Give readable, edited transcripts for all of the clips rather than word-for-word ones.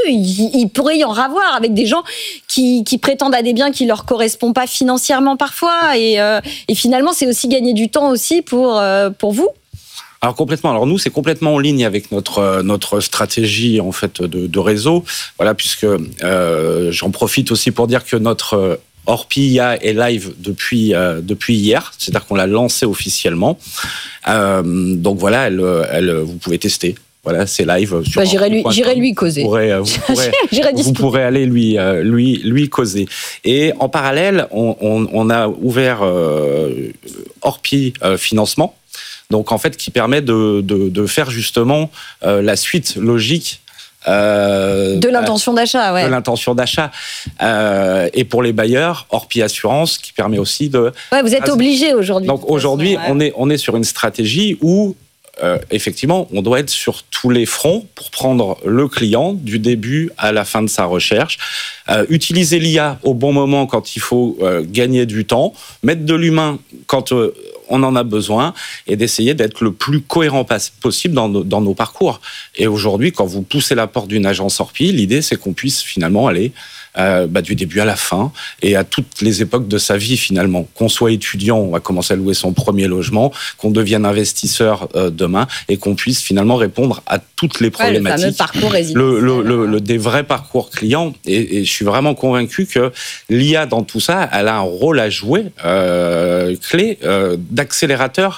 il pourrait y en avoir avec des gens qui prétendent à des biens qui leur correspondent pas financièrement parfois. Et finalement, c'est aussi gagner du temps aussi pour vous. Alors complètement. Alors nous, c'est complètement en ligne avec notre stratégie en fait de réseau. Voilà, puisque j'en profite aussi pour dire que notre Orpea est live depuis hier, c'est-à-dire qu'on l'a lancé officiellement. Donc voilà, vous pouvez tester. Voilà, c'est live. J'irai lui causer. Vous pourrez aller lui causer. Et en parallèle, on a ouvert Orpea Financement. Donc en fait, qui permet de faire justement la suite logique de l'intention d'achat, ouais. De l'intention d'achat. Et pour les bailleurs, Orpea Assurance, qui permet aussi de. Ouais, vous êtes obligé aujourd'hui. Donc aujourd'hui, on est sur une stratégie où effectivement, on doit être sur tous les fronts pour prendre le client du début à la fin de sa recherche, utiliser l'IA au bon moment quand il faut gagner du temps, mettre de l'humain quand on en a besoin et d'essayer d'être le plus cohérent possible dans nos parcours. Et aujourd'hui, quand vous poussez la porte d'une agence Orpea, l'idée c'est qu'on puisse finalement aller du début à la fin et à toutes les époques de sa vie finalement. Qu'on soit étudiant, on va commencer à louer son premier logement, qu'on devienne investisseur demain et qu'on puisse finalement répondre à toutes les problématiques. Le fameux parcours résidentiel. Des vrais parcours clients. Et je suis vraiment convaincu que l'IA dans tout ça, elle a un rôle à jouer clé d'accélérateur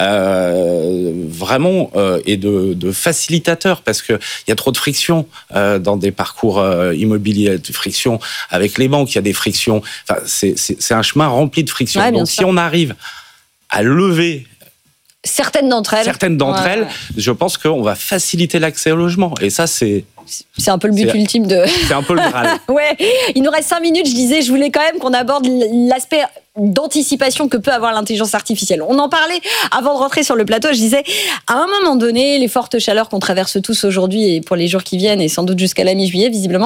vraiment et de facilitateur parce que il y a trop de friction dans des parcours immobiliers, de friction avec les banques, il y a des frictions. Enfin, c'est un chemin rempli de frictions. Ouais, donc si on arrive à lever certaines d'entre elles, je pense qu'on va faciliter l'accès au logement. Et ça, c'est un peu le but ultime de. C'est un peu le Graal. Ouais. Il nous reste 5 minutes. Je disais, je voulais quand même qu'on aborde l'aspect d'anticipation que peut avoir l'intelligence artificielle. On en parlait avant de rentrer sur le plateau. Je disais, à un moment donné, les fortes chaleurs qu'on traverse tous aujourd'hui et pour les jours qui viennent et sans doute jusqu'à la mi-juillet, visiblement,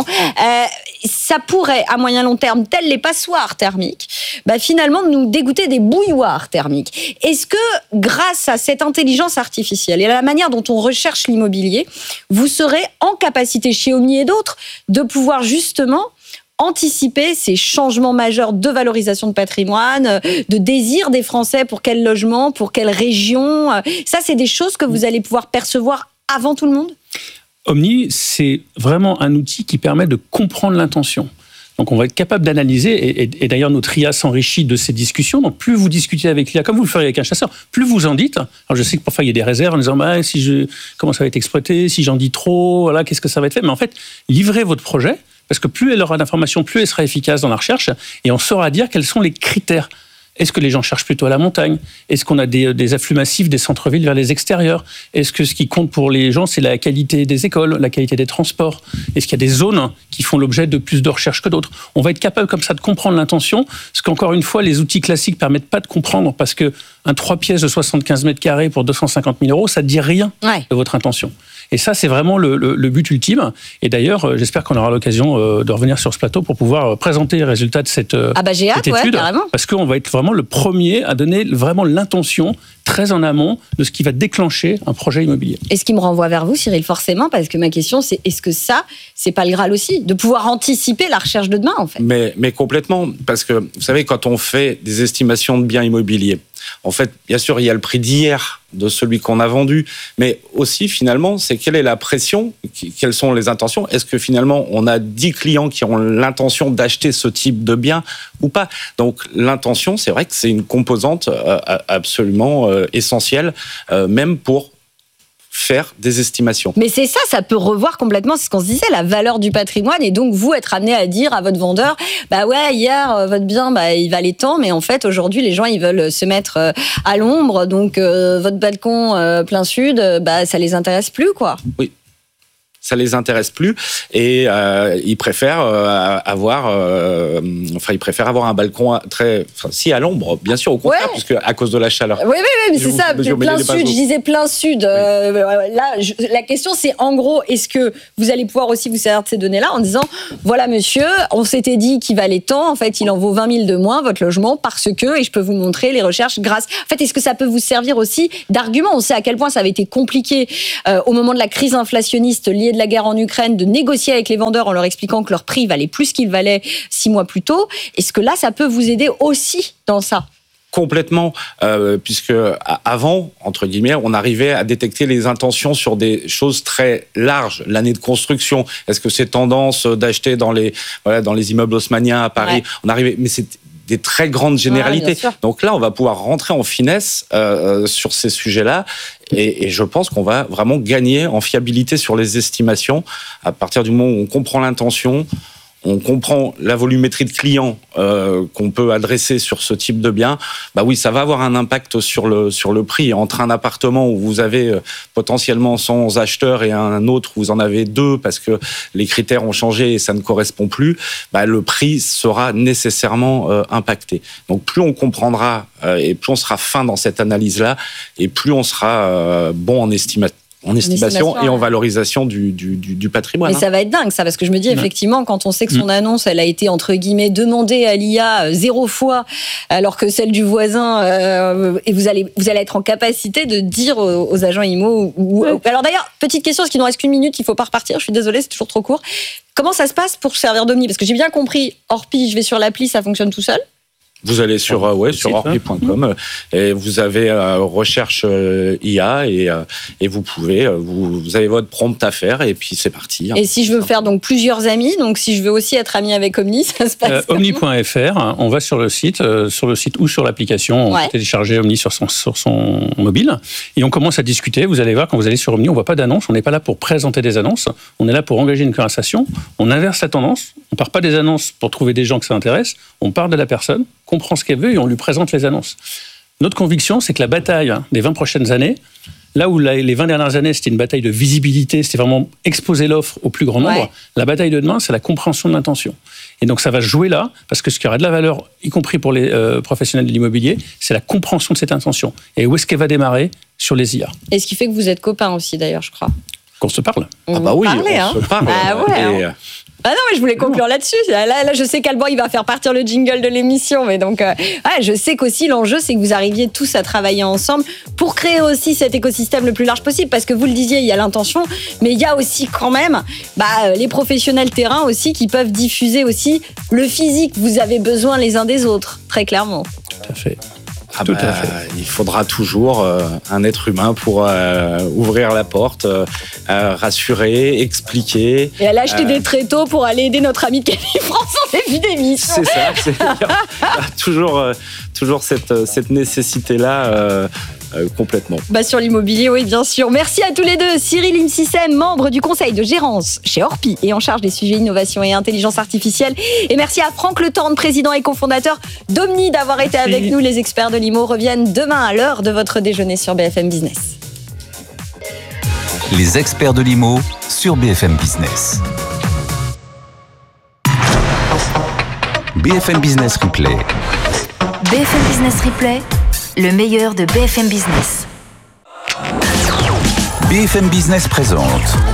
ça pourrait, à moyen long terme, tels les passoires thermiques, finalement nous dégoûter des bouilloires thermiques. Est-ce que, grâce à cette intelligence artificielle et à la manière dont on recherche l'immobilier, vous serez en capacité chez Omni et d'autres de pouvoir justement anticiper ces changements majeurs de valorisation de patrimoine, de désir des Français pour quel logement, pour quelle région. Ça, c'est des choses que vous allez pouvoir percevoir avant tout le monde ? Omni, c'est vraiment un outil qui permet de comprendre l'intention. Donc, on va être capable d'analyser, et d'ailleurs, notre IA s'enrichit de ces discussions. Donc, plus vous discutez avec l'IA, comme vous le feriez avec un chasseur, plus vous en dites. Alors, je sais que parfois, il y a des réserves en disant, comment ça va être exploité, si j'en dis trop, voilà, qu'est-ce que ça va être fait. Mais en fait, livrez votre projet, parce que plus elle aura d'informations, plus elle sera efficace dans la recherche, et on saura dire quels sont les critères. Est-ce que les gens cherchent plutôt à la montagne ? Est-ce qu'on a des afflux massifs des centres-villes vers les extérieurs ? Est-ce que ce qui compte pour les gens, c'est la qualité des écoles, la qualité des transports ? Est-ce qu'il y a des zones qui font l'objet de plus de recherches que d'autres ? On va être capable comme ça de comprendre l'intention, ce qu'encore une fois, les outils classiques permettent pas de comprendre, parce que un 3 pièces de 75 mètres carrés pour 250 000 €, ça ne dit rien de votre intention. Et ça, c'est vraiment le but ultime. Et d'ailleurs, j'espère qu'on aura l'occasion de revenir sur ce plateau pour pouvoir présenter les résultats de cette étude. Carrément. Parce qu'on va être vraiment le premier à donner vraiment l'intention très en amont de ce qui va déclencher un projet immobilier. Et ce qui me renvoie vers vous, Cyril, forcément, parce que ma question, c'est est-ce que ça, c'est pas le Graal aussi, de pouvoir anticiper la recherche de demain, en fait ? Mais complètement, parce que vous savez, quand on fait des estimations de biens immobiliers, en fait, bien sûr, il y a le prix d'hier de celui qu'on a vendu, mais aussi, finalement, c'est quelle est la pression, quelles sont les intentions. Est-ce que, finalement, on a 10 clients qui ont l'intention d'acheter ce type de bien ou pas ? Donc, l'intention, c'est vrai que c'est une composante absolument essentielle, même pour faire des estimations. Mais c'est ça, ça peut revoir complètement, c'est ce qu'on se disait, la valeur du patrimoine, et donc vous être amené à dire à votre vendeur, hier, votre bien, il valait tant, mais en fait, aujourd'hui, les gens, ils veulent se mettre à l'ombre, donc votre balcon plein sud, ça les intéresse plus, quoi. Oui. Ça les intéresse plus et ils préfèrent avoir un balcon à l'ombre, bien sûr, au contraire, puisque à cause de la chaleur. Oui, mais c'est ça, plein sud, je disais plein sud. Là, la question, c'est en gros, est-ce que vous allez pouvoir aussi vous servir de ces données-là en disant, voilà monsieur, on s'était dit qu'il valait tant, en fait, il en vaut 20 000 de moins, votre logement, parce que, et je peux vous montrer les recherches grâce. En fait, est-ce que ça peut vous servir aussi d'argument ? On sait à quel point ça avait été compliqué au moment de la crise inflationniste liée de la guerre en Ukraine, de négocier avec les vendeurs en leur expliquant que leur prix valait plus qu'il valait 6 mois plus tôt. Est-ce que là, ça peut vous aider aussi dans ça ? Complètement, puisque avant, entre guillemets, on arrivait à détecter les intentions sur des choses très larges. L'année de construction, est-ce que c'est tendance d'acheter dans les immeubles haussmanniens à Paris ? On arrivait, mais c'est des très grandes généralités. Donc là, on va pouvoir rentrer en finesse sur ces sujets-là. Et je pense qu'on va vraiment gagner en fiabilité sur les estimations à partir du moment où on comprend l'intention. On comprend la volumétrie de clients qu'on peut adresser sur ce type de bien. Bah oui, ça va avoir un impact sur le prix. Entre un appartement où vous avez potentiellement 100 acheteurs et un autre où vous en avez 2 parce que les critères ont changé et ça ne correspond plus, bah le prix sera nécessairement impacté. Donc plus on comprendra et plus on sera fin dans cette analyse-là et plus on sera bon en estimation et en valorisation du patrimoine. Mais ça va être dingue, ça, parce que je me dis, effectivement, quand on sait que son annonce, elle a été, entre guillemets, demandée à l'IA 0 fois, alors que celle du voisin, et vous allez être en capacité de dire aux agents IMO... Alors d'ailleurs, petite question, parce qu'il nous reste qu'une minute, il ne faut pas repartir, je suis désolée, c'est toujours trop court. Comment ça se passe pour servir d'Omni ? Parce que j'ai bien compris, Orpi, je vais sur l'appli, ça fonctionne tout seul. Vous allez sur orpi.com et vous avez recherche IA et vous pouvez vous avez votre prompt à faire et puis c'est parti. Et si je veux faire donc plusieurs amis, donc si je veux aussi être ami avec Omni, ça se passe Omni.fr, on va sur le site ou sur l'application, on peut télécharger Omni sur son mobile et on commence à discuter. Vous allez voir, quand vous allez sur Omni, on voit pas d'annonce, on n'est pas là pour présenter des annonces, on est là pour engager une conversation, on inverse la tendance, on part pas des annonces pour trouver des gens que ça intéresse, on part de la personne, comprend ce qu'elle veut et on lui présente les annonces. Notre conviction, c'est que la bataille des 20 prochaines années, là où les 20 dernières années, c'était une bataille de visibilité, c'était vraiment exposer l'offre au plus grand nombre, la bataille de demain, c'est la compréhension de l'intention. Et donc ça va jouer là, parce que ce qui aura de la valeur, y compris pour les professionnels de l'immobilier, c'est la compréhension de cette intention. Et où est-ce qu'elle va démarrer ? Sur les IA. Et ce qui fait que vous êtes copains aussi, d'ailleurs, je crois. Qu'on se parle. Ah bah oui, on se parle. Ah ouais, Ah non, mais je voulais conclure là-dessus. Là, je sais qu'Alban, il va faire partir le jingle de l'émission. Mais donc, je sais qu'aussi, l'enjeu, c'est que vous arriviez tous à travailler ensemble pour créer aussi cet écosystème le plus large possible. Parce que vous le disiez, il y a l'intention, mais il y a aussi quand même les professionnels terrain aussi qui peuvent diffuser aussi le physique. Vous avez besoin les uns des autres, très clairement. Tout à fait. Tout à fait. Il faudra toujours un être humain pour ouvrir la porte, rassurer, expliquer. Et aller acheter des tréteaux pour aller aider notre ami Camille France en début d'émission. C'est ça. Il y a toujours cette nécessité-là. Complètement. Sur l'immobilier, oui, bien sûr. Merci à tous les deux. Cyril Imsissem, membre du conseil de gérance chez Orpi et en charge des sujets innovation et intelligence artificielle. Et merci à Franck Le Tendre, président et cofondateur d'Omni, d'avoir été avec nous. Les experts de l'IMO reviennent demain à l'heure de votre déjeuner sur BFM Business. Les experts de l'IMO sur BFM Business. BFM Business Replay. BFM Business Replay. Le meilleur de BFM Business. BFM Business présente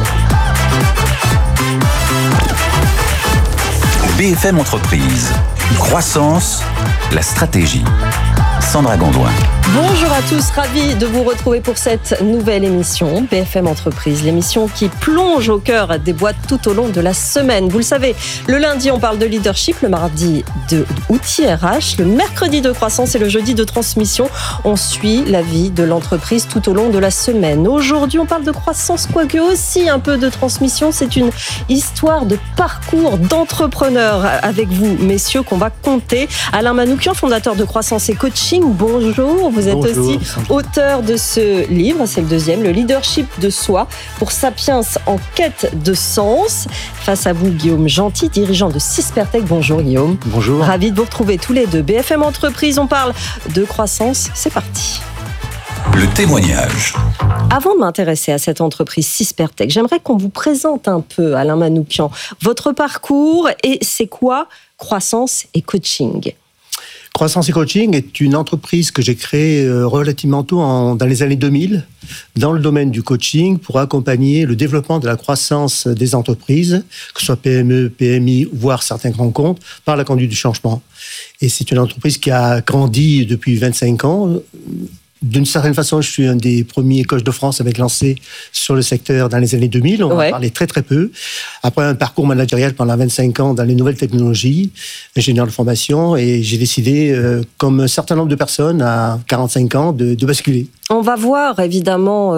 BFM Entreprise. Croissance, la stratégie. Sandra Gondouin. Bonjour à tous, ravi de vous retrouver pour cette nouvelle émission BFM Entreprise, l'émission qui plonge au cœur des boîtes tout au long de la semaine. Vous le savez, le lundi on parle de leadership, le mardi de outils RH, le mercredi de croissance et le jeudi de transmission. On suit la vie de l'entreprise tout au long de la semaine. Aujourd'hui on parle de croissance, quoique aussi un peu de transmission. C'est une histoire de parcours d'entrepreneur avec vous, messieurs, qu'on va compter. Alain Manoukian, fondateur de Croissance et Coaching. Bonjour, vous êtes aussi auteur de ce livre, c'est le deuxième, le leadership de soi pour Sapiens en quête de sens. Face à vous, Guillaume Gentil, dirigeant de Sispertech. Bonjour Guillaume. Bonjour. Ravi de vous retrouver tous les deux. BFM Entreprise, on parle de croissance, c'est parti. Le témoignage. Avant de m'intéresser à cette entreprise Sispertech, j'aimerais qu'on vous présente un peu, Alain Manoukian, votre parcours et c'est quoi Croissance et Coaching ? Croissance et Coaching est une entreprise que j'ai créée relativement tôt dans les années 2000 dans le domaine du coaching pour accompagner le développement de la croissance des entreprises, que ce soit PME, PMI, voire certains grands comptes, par la conduite du changement. Et c'est une entreprise qui a grandi depuis 25 ans, d'une certaine façon, je suis un des premiers coachs de France à m'être lancé sur le secteur dans les années 2000. On en parlait très très peu. Après un parcours managérial pendant 25 ans dans les nouvelles technologies, ingénieur de formation, et j'ai décidé, comme un certain nombre de personnes à 45 ans, de basculer. On va voir évidemment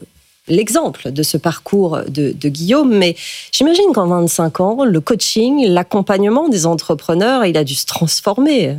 l'exemple de ce parcours de Guillaume, mais j'imagine qu'en 25 ans, le coaching, l'accompagnement des entrepreneurs, il a dû se transformer.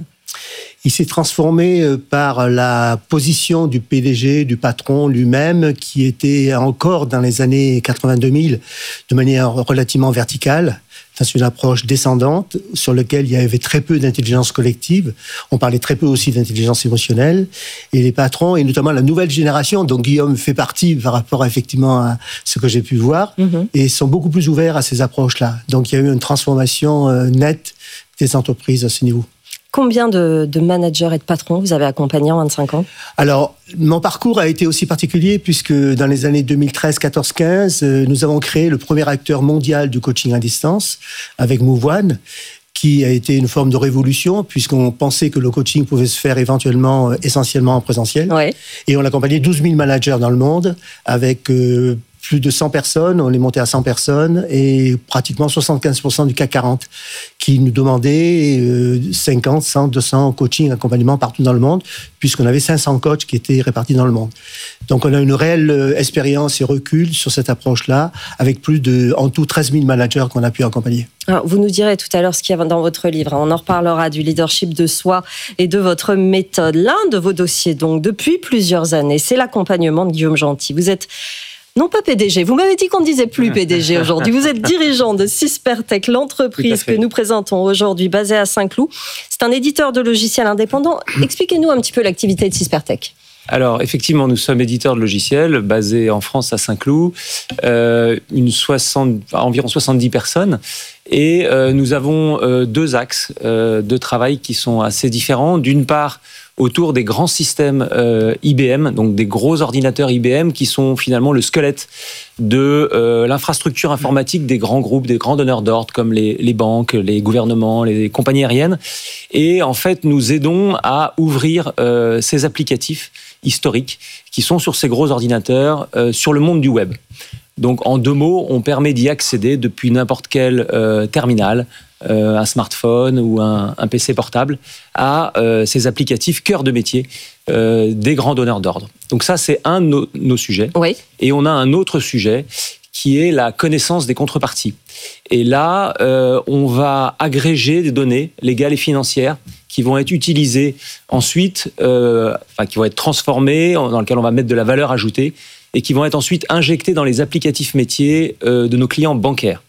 Il s'est transformé par la position du PDG, du patron lui-même, qui était encore dans les années 80-2000 de manière relativement verticale. C'est une approche descendante sur laquelle il y avait très peu d'intelligence collective. On parlait très peu aussi d'intelligence émotionnelle. Et les patrons, et notamment la nouvelle génération, dont Guillaume fait partie par rapport effectivement à ce que j'ai pu voir, et sont beaucoup plus ouverts à ces approches-là. Donc il y a eu une transformation nette des entreprises à ce niveau. Combien de managers et de patrons vous avez accompagnés en 25 ans ? Alors, mon parcours a été aussi particulier puisque dans les années 2013, 14, 15, nous avons créé le premier acteur mondial du coaching à distance avec Move One, qui a été une forme de révolution puisqu'on pensait que le coaching pouvait se faire éventuellement essentiellement en présentiel. Ouais. Et on a accompagné 12 000 managers dans le monde avec plus de 100 personnes, on est monté à 100 personnes et pratiquement 75% du CAC 40 qui nous demandaient 50, 100, 200 coaching, accompagnement partout dans le monde puisqu'on avait 500 coachs qui étaient répartis dans le monde. Donc on a une réelle expérience et recul sur cette approche-là avec plus de, en tout, 13 000 managers qu'on a pu accompagner. Alors, vous nous direz tout à l'heure ce qu'il y a dans votre livre. On en reparlera du leadership de soi et de votre méthode. L'un de vos dossiers, donc, depuis plusieurs années, c'est l'accompagnement de Guillaume Gentil. Vous êtes non pas PDG, vous m'avez dit qu'on ne disait plus PDG aujourd'hui. Vous êtes dirigeant de Syspertech, l'entreprise que nous présentons aujourd'hui, basée à Saint-Cloud. C'est un éditeur de logiciels indépendant. Expliquez-nous un petit peu l'activité de Syspertech. Alors, effectivement, nous sommes éditeurs de logiciels basés en France à Saint-Cloud, environ 70 personnes. Et nous avons deux axes de travail qui sont assez différents. D'une part, autour des grands systèmes IBM, donc des gros ordinateurs IBM qui sont finalement le squelette de l'infrastructure informatique des grands groupes, des grands donneurs d'ordre comme les banques, les gouvernements, les compagnies aériennes. Et en fait, nous aidons à ouvrir ces applicatifs historiques qui sont sur ces gros ordinateurs sur le monde du web. Donc, en deux mots, on permet d'y accéder depuis n'importe quel terminal, un smartphone ou un PC portable, à ces applicatifs cœur de métier des grands donneurs d'ordre. Donc ça, c'est un de nos sujets. Oui. Et on a un autre sujet qui est la connaissance des contreparties. Et là, on va agréger des données légales et financières qui vont être utilisées ensuite, qui vont être transformées, dans lesquelles on va mettre de la valeur ajoutée, et qui vont être ensuite injectés dans les applicatifs métiers de nos clients bancaires.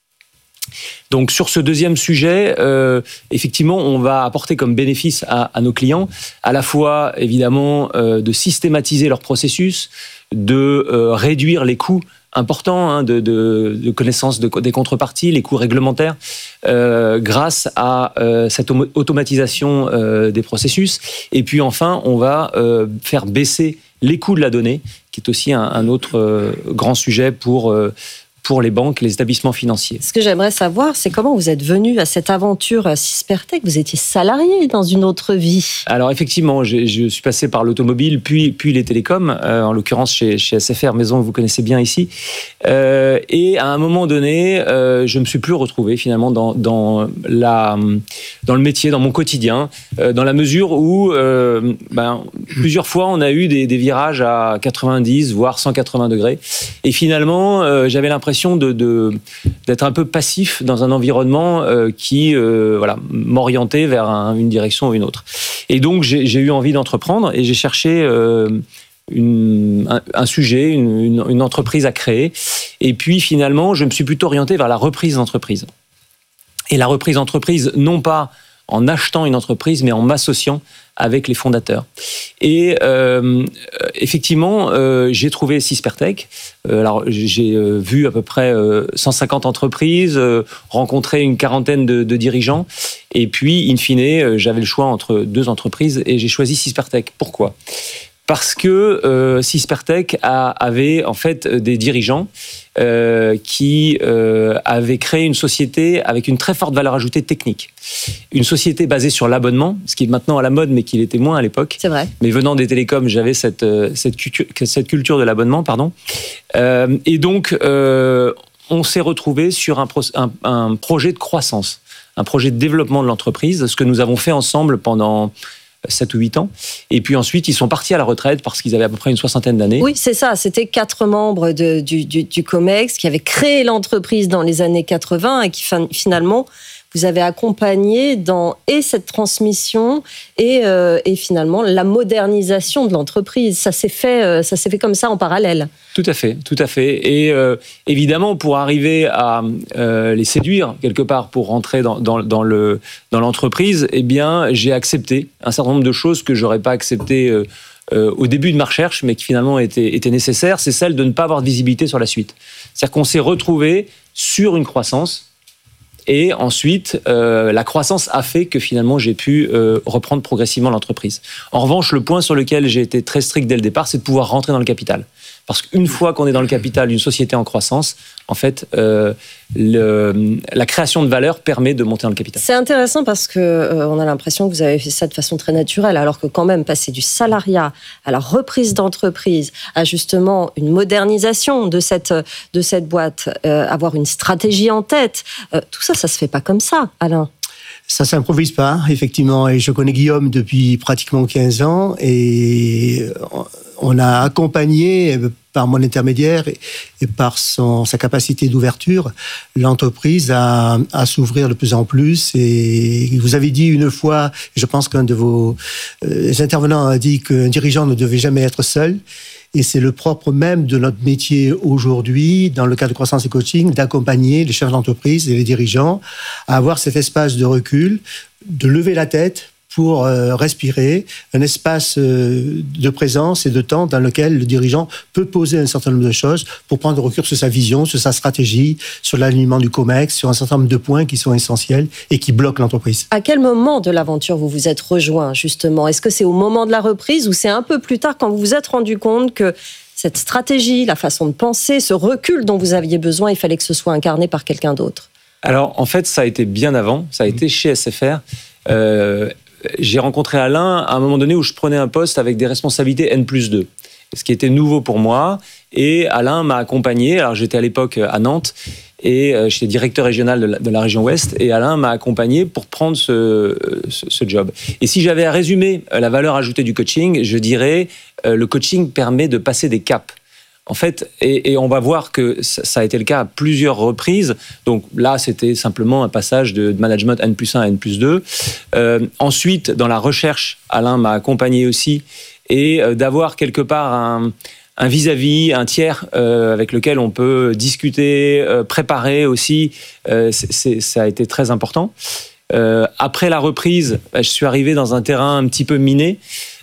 Donc sur ce deuxième sujet, effectivement, on va apporter comme bénéfice à nos clients à la fois, évidemment, de systématiser leur processus, de réduire les coûts importants de connaissance des contreparties, les coûts réglementaires, grâce à cette automatisation des processus. Et puis enfin, on va faire baisser les coûts de la donnée, qui est aussi un autre grand sujet pour les banques, les établissements financiers. Ce que j'aimerais savoir, c'est comment vous êtes venu à cette aventure Syspertech. Vous étiez salarié dans une autre vie. Alors effectivement, je suis passé par l'automobile, puis les télécoms, en l'occurrence chez SFR, maison que vous connaissez bien ici. Et à un moment donné, je ne me suis plus retrouvé finalement dans le métier, dans mon quotidien, dans la mesure où plusieurs fois on a eu des virages à 90, voire 180 degrés. Et finalement, j'avais l'impression d'être un peu passif dans un environnement qui m'orientait vers une direction ou une autre. Et donc j'ai eu envie d'entreprendre et j'ai cherché un sujet, une entreprise à créer. Et puis finalement, je me suis plutôt orienté vers la reprise d'entreprise. Et la reprise d'entreprise, non pas en achetant une entreprise, mais en m'associant avec les fondateurs. Et effectivement, j'ai trouvé Syspertech. Alors, j'ai vu à peu près 150 entreprises, rencontré une quarantaine de dirigeants. Et puis, in fine, j'avais le choix entre deux entreprises et j'ai choisi Syspertech. Pourquoi ? Parce que Syspertech avait en fait des dirigeants qui avait créé une société avec une très forte valeur ajoutée technique. Une société basée sur l'abonnement, ce qui est maintenant à la mode, mais qui l'était moins à l'époque. C'est vrai. Mais venant des télécoms, j'avais cette culture de l'abonnement, pardon. Et donc, on s'est retrouvé sur un projet de croissance, un projet de développement de l'entreprise, ce que nous avons fait ensemble pendant 7 ou 8 ans. Et puis ensuite, ils sont partis à la retraite parce qu'ils avaient à peu près une 60aine d'années. Oui, c'est ça. C'était 4 membres du COMEX qui avaient créé l'entreprise dans les années 80 et qui finalement vous avez accompagné dans cette transmission et finalement la modernisation de l'entreprise. Ça s'est fait comme ça en parallèle. Tout à fait. Et évidemment, pour arriver à les séduire quelque part pour rentrer dans l'entreprise, eh bien, j'ai accepté un certain nombre de choses que j'aurais pas acceptées au début de ma recherche, mais qui finalement étaient nécessaires. C'est celle de ne pas avoir de visibilité sur la suite. C'est-à-dire qu'on s'est retrouvé sur une croissance. Et ensuite, la croissance a fait que finalement, j'ai pu reprendre progressivement l'entreprise. En revanche, le point sur lequel j'ai été très strict dès le départ, c'est de pouvoir rentrer dans le capital. Parce qu'une fois qu'on est dans le capital d'une société en croissance, en fait, la création de valeur permet de monter dans le capital. C'est intéressant parce qu'on a l'impression que vous avez fait ça de façon très naturelle, alors que quand même, passer du salariat à la reprise d'entreprise, à justement une modernisation de cette boîte, avoir une stratégie en tête, tout ça, ça se fait pas comme ça, Alain. Ça s'improvise pas, effectivement. Et je connais Guillaume depuis pratiquement 15 ans et on a accompagné par mon intermédiaire et par sa capacité d'ouverture l'entreprise à s'ouvrir de plus en plus. Et vous avez dit une fois, je pense qu'un de vos intervenants a dit qu'un dirigeant ne devait jamais être seul. Et c'est le propre même de notre métier aujourd'hui, dans le cadre de croissance et coaching, d'accompagner les chefs d'entreprise et les dirigeants à avoir cet espace de recul, de lever la tête pour respirer, un espace de présence et de temps dans lequel le dirigeant peut poser un certain nombre de choses pour prendre recul sur sa vision, sur sa stratégie, sur l'alignement du COMEX, sur un certain nombre de points qui sont essentiels et qui bloquent l'entreprise. À quel moment de l'aventure vous vous êtes rejoint, justement ? Est-ce que c'est au moment de la reprise ou c'est un peu plus tard quand vous vous êtes rendu compte que cette stratégie, la façon de penser, ce recul dont vous aviez besoin, il fallait que ce soit incarné par quelqu'un d'autre ? Alors, en fait, ça a été bien avant. Ça a été chez SFR. J'ai rencontré Alain à un moment donné où je prenais un poste avec des responsabilités N+2, ce qui était nouveau pour moi. Et Alain m'a accompagné. Alors, j'étais à l'époque à Nantes et j'étais directeur régional de la région Ouest. Et Alain m'a accompagné pour prendre ce job. Et si j'avais à résumer la valeur ajoutée du coaching, je dirais le coaching permet de passer des caps. En fait, et on va voir que ça a été le cas à plusieurs reprises. Donc là, c'était simplement un passage de management N+1 à N+2. Ensuite, dans la recherche, Alain m'a accompagné aussi. Et d'avoir quelque part un vis-à-vis, un tiers avec lequel on peut discuter, préparer aussi, ça a été très important. Après la reprise, je suis arrivé dans un terrain un petit peu miné.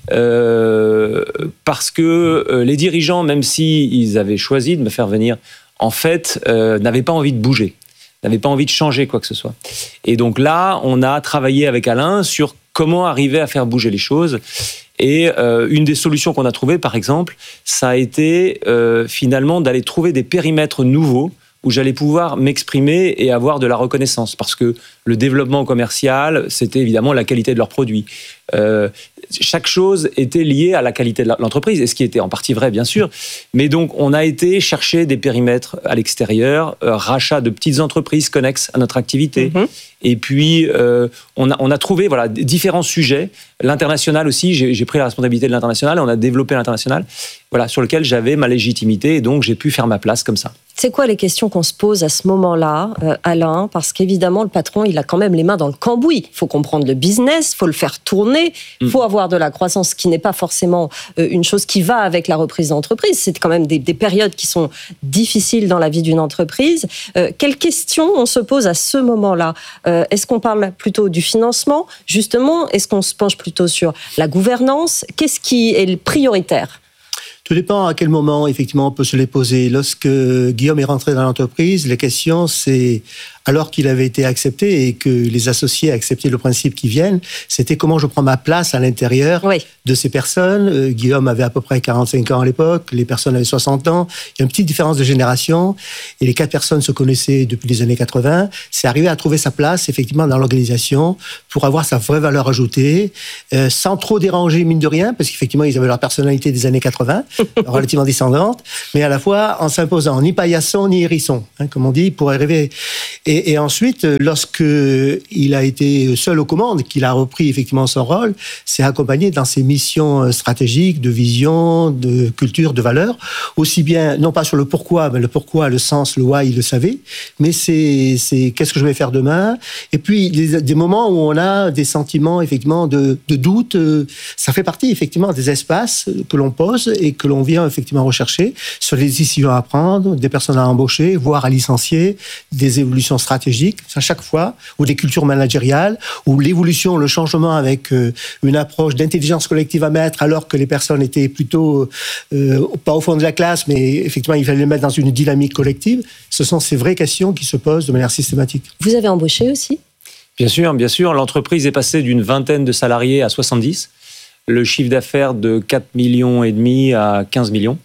Parce que les dirigeants, même s'ils avaient choisi de me faire venir, en fait, n'avaient pas envie de bouger, n'avaient pas envie de changer quoi que ce soit. Et donc là, on a travaillé avec Alain sur comment arriver à faire bouger les choses. Et une des solutions qu'on a trouvées, par exemple, ça a été finalement d'aller trouver des périmètres nouveaux où j'allais pouvoir m'exprimer et avoir de la reconnaissance. Parce que le développement commercial, c'était évidemment la qualité de leurs produits. Chaque chose était liée à la qualité de l'entreprise, et ce qui était en partie vrai, bien sûr. Mais donc, on a été chercher des périmètres à l'extérieur, rachat de petites entreprises connexes à notre activité. Mmh. Et puis, on a trouvé différents sujets. L'international aussi, j'ai pris la responsabilité de l'international, et on a développé l'international, sur lequel j'avais ma légitimité, et donc j'ai pu faire ma place comme ça. C'est quoi les questions qu'on se pose à ce moment-là, Alain ? Parce qu'évidemment, le patron, il a quand même les mains dans le cambouis. Il faut comprendre le business, il faut le faire tourner, il faut avoir de la croissance, qui n'est pas forcément une chose qui va avec la reprise d'entreprise. C'est quand même des périodes qui sont difficiles dans la vie d'une entreprise. Quelles questions on se pose à ce moment-là ? Est-ce qu'on parle plutôt du financement, justement ? Est-ce qu'on se penche plutôt sur la gouvernance ? Qu'est-ce qui est prioritaire ? Tout dépend à quel moment, effectivement, on peut se les poser. Lorsque Guillaume est rentré dans l'entreprise, les questions, c'est alors qu'il avait été accepté et que les associés acceptaient le principe qu'ils viennent, c'était comment je prends ma place à l'intérieur de ces personnes. Guillaume avait à peu près 45 ans à l'époque, les personnes avaient 60 ans. Il y a une petite différence de génération et les 4 personnes se connaissaient depuis les années 80. C'est arrivé à trouver sa place, effectivement, dans l'organisation pour avoir sa vraie valeur ajoutée, sans trop déranger, mine de rien, parce qu'effectivement, ils avaient leur personnalité des années 80, relativement descendante, mais à la fois en s'imposant ni paillasson ni hérisson, comme on dit, pour arriver. Et ensuite, lorsque il a été seul aux commandes, qu'il a repris effectivement son rôle, c'est accompagné dans ses missions stratégiques, de vision, de culture, de valeur, aussi bien, non pas sur le pourquoi, mais le pourquoi, le sens, le why, il le savait, mais c'est qu'est-ce que je vais faire demain. Et puis, des moments où on a des sentiments, effectivement, de doute, ça fait partie, effectivement, des espaces que l'on pose et que l'on vient, effectivement, rechercher sur les décisions à prendre, des personnes à embaucher, voire à licencier, des évolutions stratégiques, à chaque fois, ou des cultures managériales, ou l'évolution, le changement avec une approche d'intelligence collective à mettre, alors que les personnes étaient plutôt, pas au fond de la classe, mais effectivement, il fallait les mettre dans une dynamique collective. Ce sont ces vraies questions qui se posent de manière systématique. Vous avez embauché aussi ? Bien sûr. L'entreprise est passée d'une vingtaine de salariés à 70. Le chiffre d'affaires de 4,5 millions à 15 millions.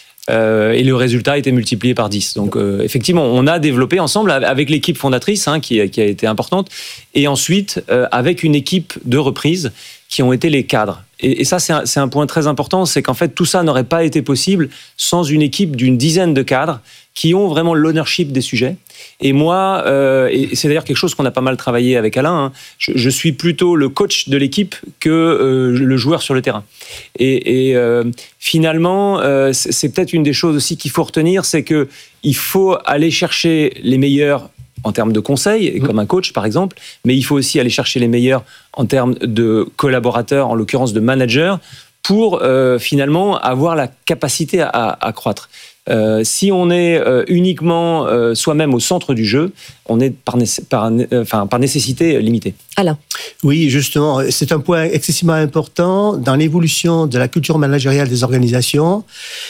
Et le résultat a été multiplié par 10. Donc, effectivement, on a développé ensemble avec l'équipe fondatrice, qui a été importante, et ensuite avec une équipe de reprise qui ont été les cadres. Et ça, c'est un point très important, c'est qu'en fait, tout ça n'aurait pas été possible sans une équipe d'une dizaine de cadres qui ont vraiment l'ownership des sujets. Et moi, et c'est d'ailleurs quelque chose qu'on a pas mal travaillé avec Alain, je suis plutôt le coach de l'équipe que le joueur sur le terrain. Et finalement, c'est peut-être une des choses aussi qu'il faut retenir, c'est qu'il faut aller chercher les meilleurs en termes de conseils, comme un coach par exemple, mais il faut aussi aller chercher les meilleurs en termes de collaborateurs, en l'occurrence de managers, pour finalement avoir la capacité à croître. Si on est uniquement soi-même au centre du jeu, on est par nécessité limité. Alain. Oui, justement, c'est un point excessivement important dans l'évolution de la culture managériale des organisations.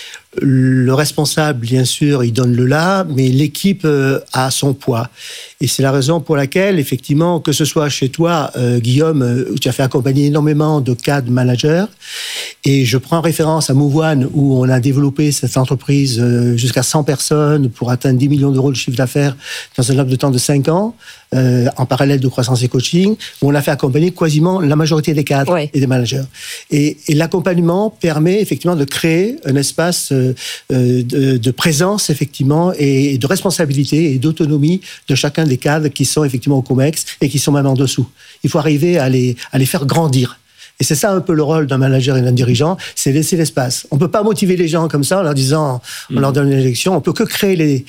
Le responsable, bien sûr, il donne le là, mais l'équipe a son poids. Et c'est la raison pour laquelle, effectivement, que ce soit chez toi, Guillaume, où tu as fait accompagner énormément de cadres managers, et je prends référence à Mouvoine, où on a développé cette entreprise jusqu'à 100 personnes pour atteindre 10 millions d'euros de chiffre d'affaires dans un laps de temps de 5 ans, en parallèle de croissance et coaching, où on a fait accompagner quasiment la majorité des cadres et des managers. Et l'accompagnement permet effectivement de créer un espace de présence, effectivement, et de responsabilité et d'autonomie de chacun des cadres qui sont effectivement au COMEX et qui sont même en dessous. Il faut arriver à les faire grandir. Et c'est ça un peu le rôle d'un manager et d'un dirigeant, c'est laisser l'espace. On ne peut pas motiver les gens comme ça en leur disant, on leur donne une injection. On peut que créer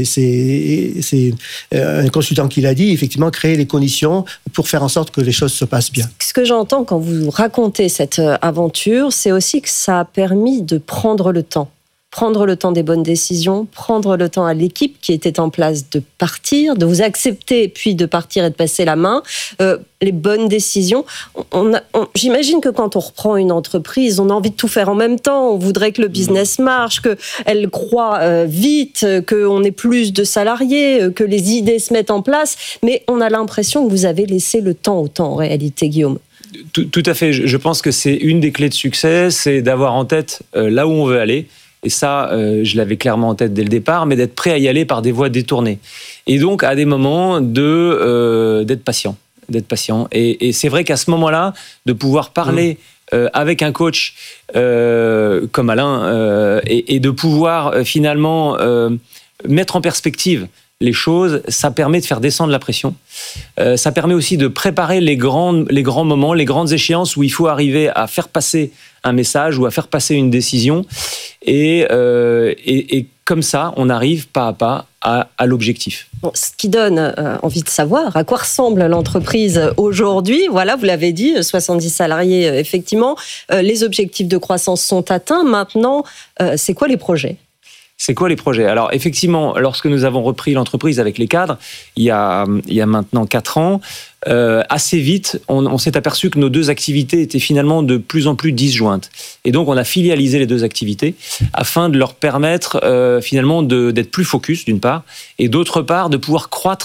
c'est un consultant qui l'a dit, effectivement, créer les conditions pour faire en sorte que les choses se passent bien. Ce que j'entends quand vous racontez cette aventure, c'est aussi que ça a permis de prendre le temps. Prendre le temps des bonnes décisions, prendre le temps à l'équipe qui était en place de partir, de vous accepter, puis de partir et de passer la main. Les bonnes décisions. J'imagine que quand on reprend une entreprise, on a envie de tout faire en même temps. On voudrait que le business marche, qu'elle croît vite, qu'on ait plus de salariés, que les idées se mettent en place. Mais on a l'impression que vous avez laissé le temps au temps, en réalité, Guillaume. Tout à fait. Je pense que c'est une des clés de succès, c'est d'avoir en tête là où on veut aller. Et ça, je l'avais clairement en tête dès le départ, mais d'être prêt à y aller par des voies détournées. Et donc, à des moments, d'être patient. Et c'est vrai qu'à ce moment-là, de pouvoir parler avec un coach comme Alain et de pouvoir finalement mettre en perspective les choses, ça permet de faire descendre la pression. Ça permet aussi de préparer les grands moments, les grandes échéances où il faut arriver à faire passer un message ou à faire passer une décision. Et comme ça, on arrive pas à pas à l'objectif. Bon, ce qui donne envie de savoir à quoi ressemble l'entreprise aujourd'hui. Voilà, vous l'avez dit, 70 salariés, effectivement. Les objectifs de croissance sont atteints. Maintenant, c'est quoi les projets ? C'est quoi les projets ? Alors effectivement, lorsque nous avons repris l'entreprise avec les cadres, il y a maintenant 4 ans, assez vite, on s'est aperçu que nos 2 activités étaient finalement de plus en plus disjointes. Et donc on a filialisé les 2 activités afin de leur permettre finalement d'être plus focus d'une part, et d'autre part de pouvoir croître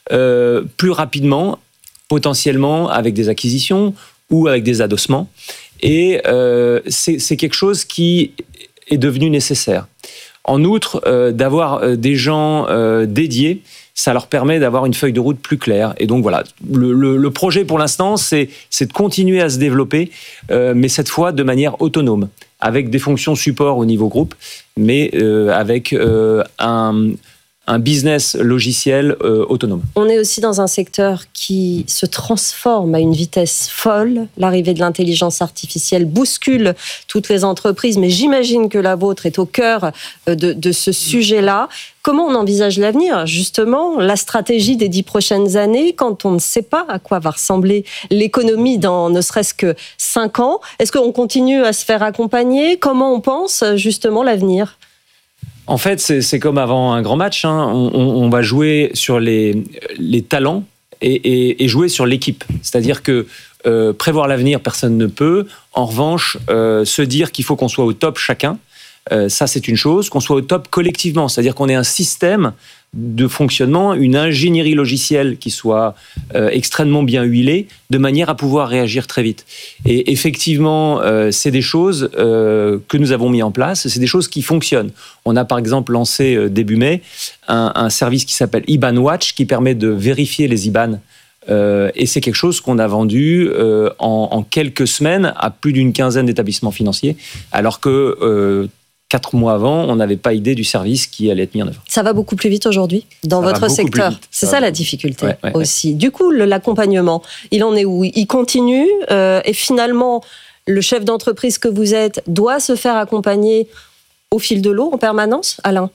plus rapidement, potentiellement avec des acquisitions ou avec des adossements. Et c'est quelque chose qui est devenu nécessaire. En outre, d'avoir des gens dédiés, ça leur permet d'avoir une feuille de route plus claire. Et donc voilà, le projet pour l'instant, c'est de continuer à se développer, mais cette fois de manière autonome, avec des fonctions support au niveau groupe, mais avec un business logiciel autonome. On est aussi dans un secteur qui se transforme à une vitesse folle. L'arrivée de l'intelligence artificielle bouscule toutes les entreprises, mais j'imagine que la vôtre est au cœur de ce sujet-là. Comment on envisage l'avenir, justement, la stratégie des 10 prochaines années, quand on ne sait pas à quoi va ressembler l'économie dans ne serait-ce que 5 ans? Est-ce qu'on continue à se faire accompagner? Comment on pense, justement, l'avenir? En fait, c'est comme avant un grand match. On va jouer sur les talents et jouer sur l'équipe. C'est-à-dire que prévoir l'avenir, personne ne peut. En revanche, se dire qu'il faut qu'on soit au top chacun, ça c'est une chose. Qu'on soit au top collectivement, c'est-à-dire qu'on ait un système de fonctionnement, une ingénierie logicielle qui soit extrêmement bien huilée, de manière à pouvoir réagir très vite. Et effectivement, c'est des choses que nous avons mis en place, c'est des choses qui fonctionnent. On a par exemple lancé début mai un service qui s'appelle IBAN Watch, qui permet de vérifier les IBAN. Et c'est quelque chose qu'on a vendu en quelques semaines à plus d'une quinzaine d'établissements financiers, alors que 4 mois avant, on n'avait pas idée du service qui allait être mis en œuvre. Ça va beaucoup plus vite aujourd'hui dans votre secteur. C'est ça la difficulté aussi. Du coup, l'accompagnement, il en est où? Il continue et finalement, le chef d'entreprise que vous êtes doit se faire accompagner au fil de l'eau en permanence, Alain?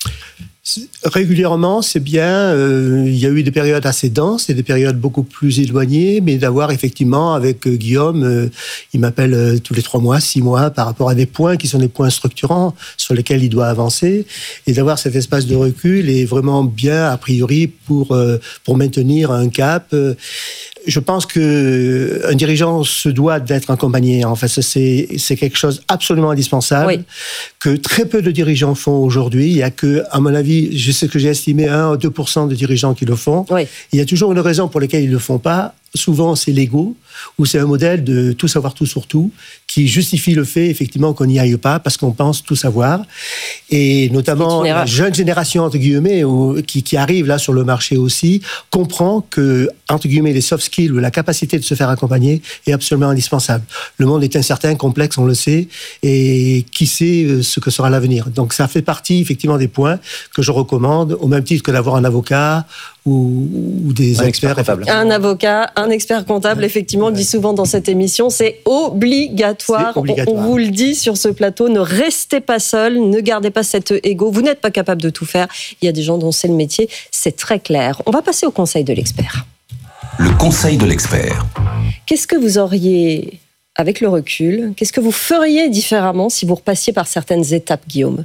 Régulièrement, c'est bien. Il y a eu des périodes assez denses et des périodes beaucoup plus éloignées, mais d'avoir effectivement, avec Guillaume, il m'appelle tous les 3 mois, 6 mois, par rapport à des points qui sont des points structurants sur lesquels il doit avancer, et d'avoir cet espace de recul est vraiment bien, a priori, pour maintenir un cap. Je pense qu'un dirigeant se doit d'être accompagné. En fait, c'est quelque chose absolument indispensable, que très peu de dirigeants font aujourd'hui. Il y a que, à mon avis, je sais que j'ai estimé 1 à 2% de dirigeants qui le font. Il y a toujours une raison pour laquelle ils ne le font pas. Souvent, c'est l'ego, ou c'est un modèle de tout savoir tout sur tout, qui justifie le fait, effectivement, qu'on n'y aille pas, parce qu'on pense tout savoir. Et notamment, la jeune génération, entre guillemets, qui arrive là sur le marché aussi, comprend que, entre guillemets, les soft skills, ou la capacité de se faire accompagner est absolument indispensable. Le monde est incertain, complexe, on le sait, et qui sait ce que sera l'avenir. Donc, ça fait partie, effectivement, des points que je recommande, au même titre que d'avoir un avocat, ou des experts comptables. Un avocat, un expert comptable, effectivement, on le dit souvent dans cette émission, c'est obligatoire. On vous le dit sur ce plateau, ne restez pas seul, ne gardez pas cet ego, vous n'êtes pas capable de tout faire. Il y a des gens dont c'est le métier, c'est très clair. On va passer au conseil de l'expert. Le conseil de l'expert. Qu'est-ce que vous auriez, avec le recul, qu'est-ce que vous feriez différemment si vous repassiez par certaines étapes, Guillaume?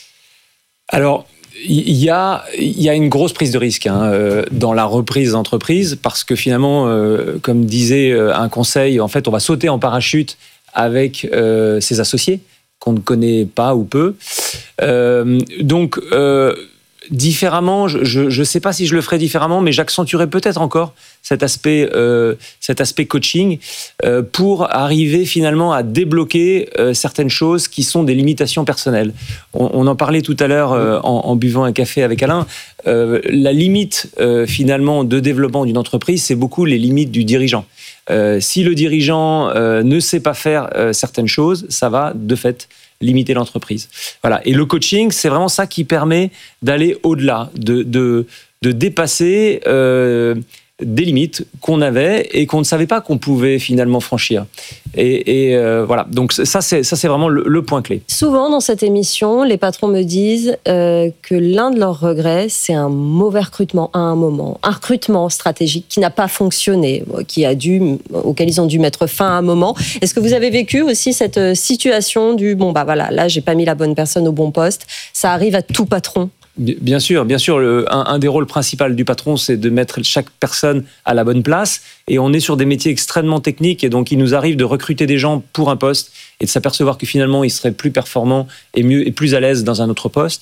Alors, il y a une grosse prise de risque dans la reprise d'entreprise, parce que finalement, comme disait un conseil, en fait, on va sauter en parachute avec ses associés qu'on ne connaît pas ou peu. Donc, différemment, je ne sais pas si je le ferais différemment, mais j'accentuerais peut-être encore cet aspect coaching pour arriver finalement à débloquer certaines choses qui sont des limitations personnelles. On en parlait tout à l'heure en buvant un café avec Alain. La limite finalement de développement d'une entreprise, c'est beaucoup les limites du dirigeant. Si le dirigeant ne sait pas faire certaines choses, ça va de fait limiter l'entreprise. Voilà. Et le coaching, c'est vraiment ça qui permet d'aller au-delà, de dépasser des limites qu'on avait et qu'on ne savait pas qu'on pouvait finalement franchir. Et voilà. Donc ça, c'est vraiment le point clé. Souvent dans cette émission, les patrons me disent que l'un de leurs regrets, c'est un mauvais recrutement à un moment, un recrutement stratégique qui n'a pas fonctionné, auquel ils ont dû mettre fin à un moment. Est-ce que vous avez vécu aussi cette situation du là, j'ai pas mis la bonne personne au bon poste? Ça arrive à tout patron. Bien sûr. Un des rôles principaux du patron, c'est de mettre chaque personne à la bonne place. Et on est sur des métiers extrêmement techniques. Et donc, il nous arrive de recruter des gens pour un poste et de s'apercevoir que finalement, ils seraient plus performants et mieux et plus à l'aise dans un autre poste.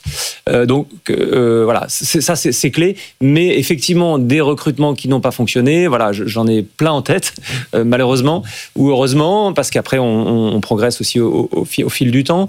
Voilà, c'est clé. Mais effectivement, des recrutements qui n'ont pas fonctionné, voilà, j'en ai plein en tête, malheureusement ou heureusement, parce qu'après, on progresse aussi au fil du temps.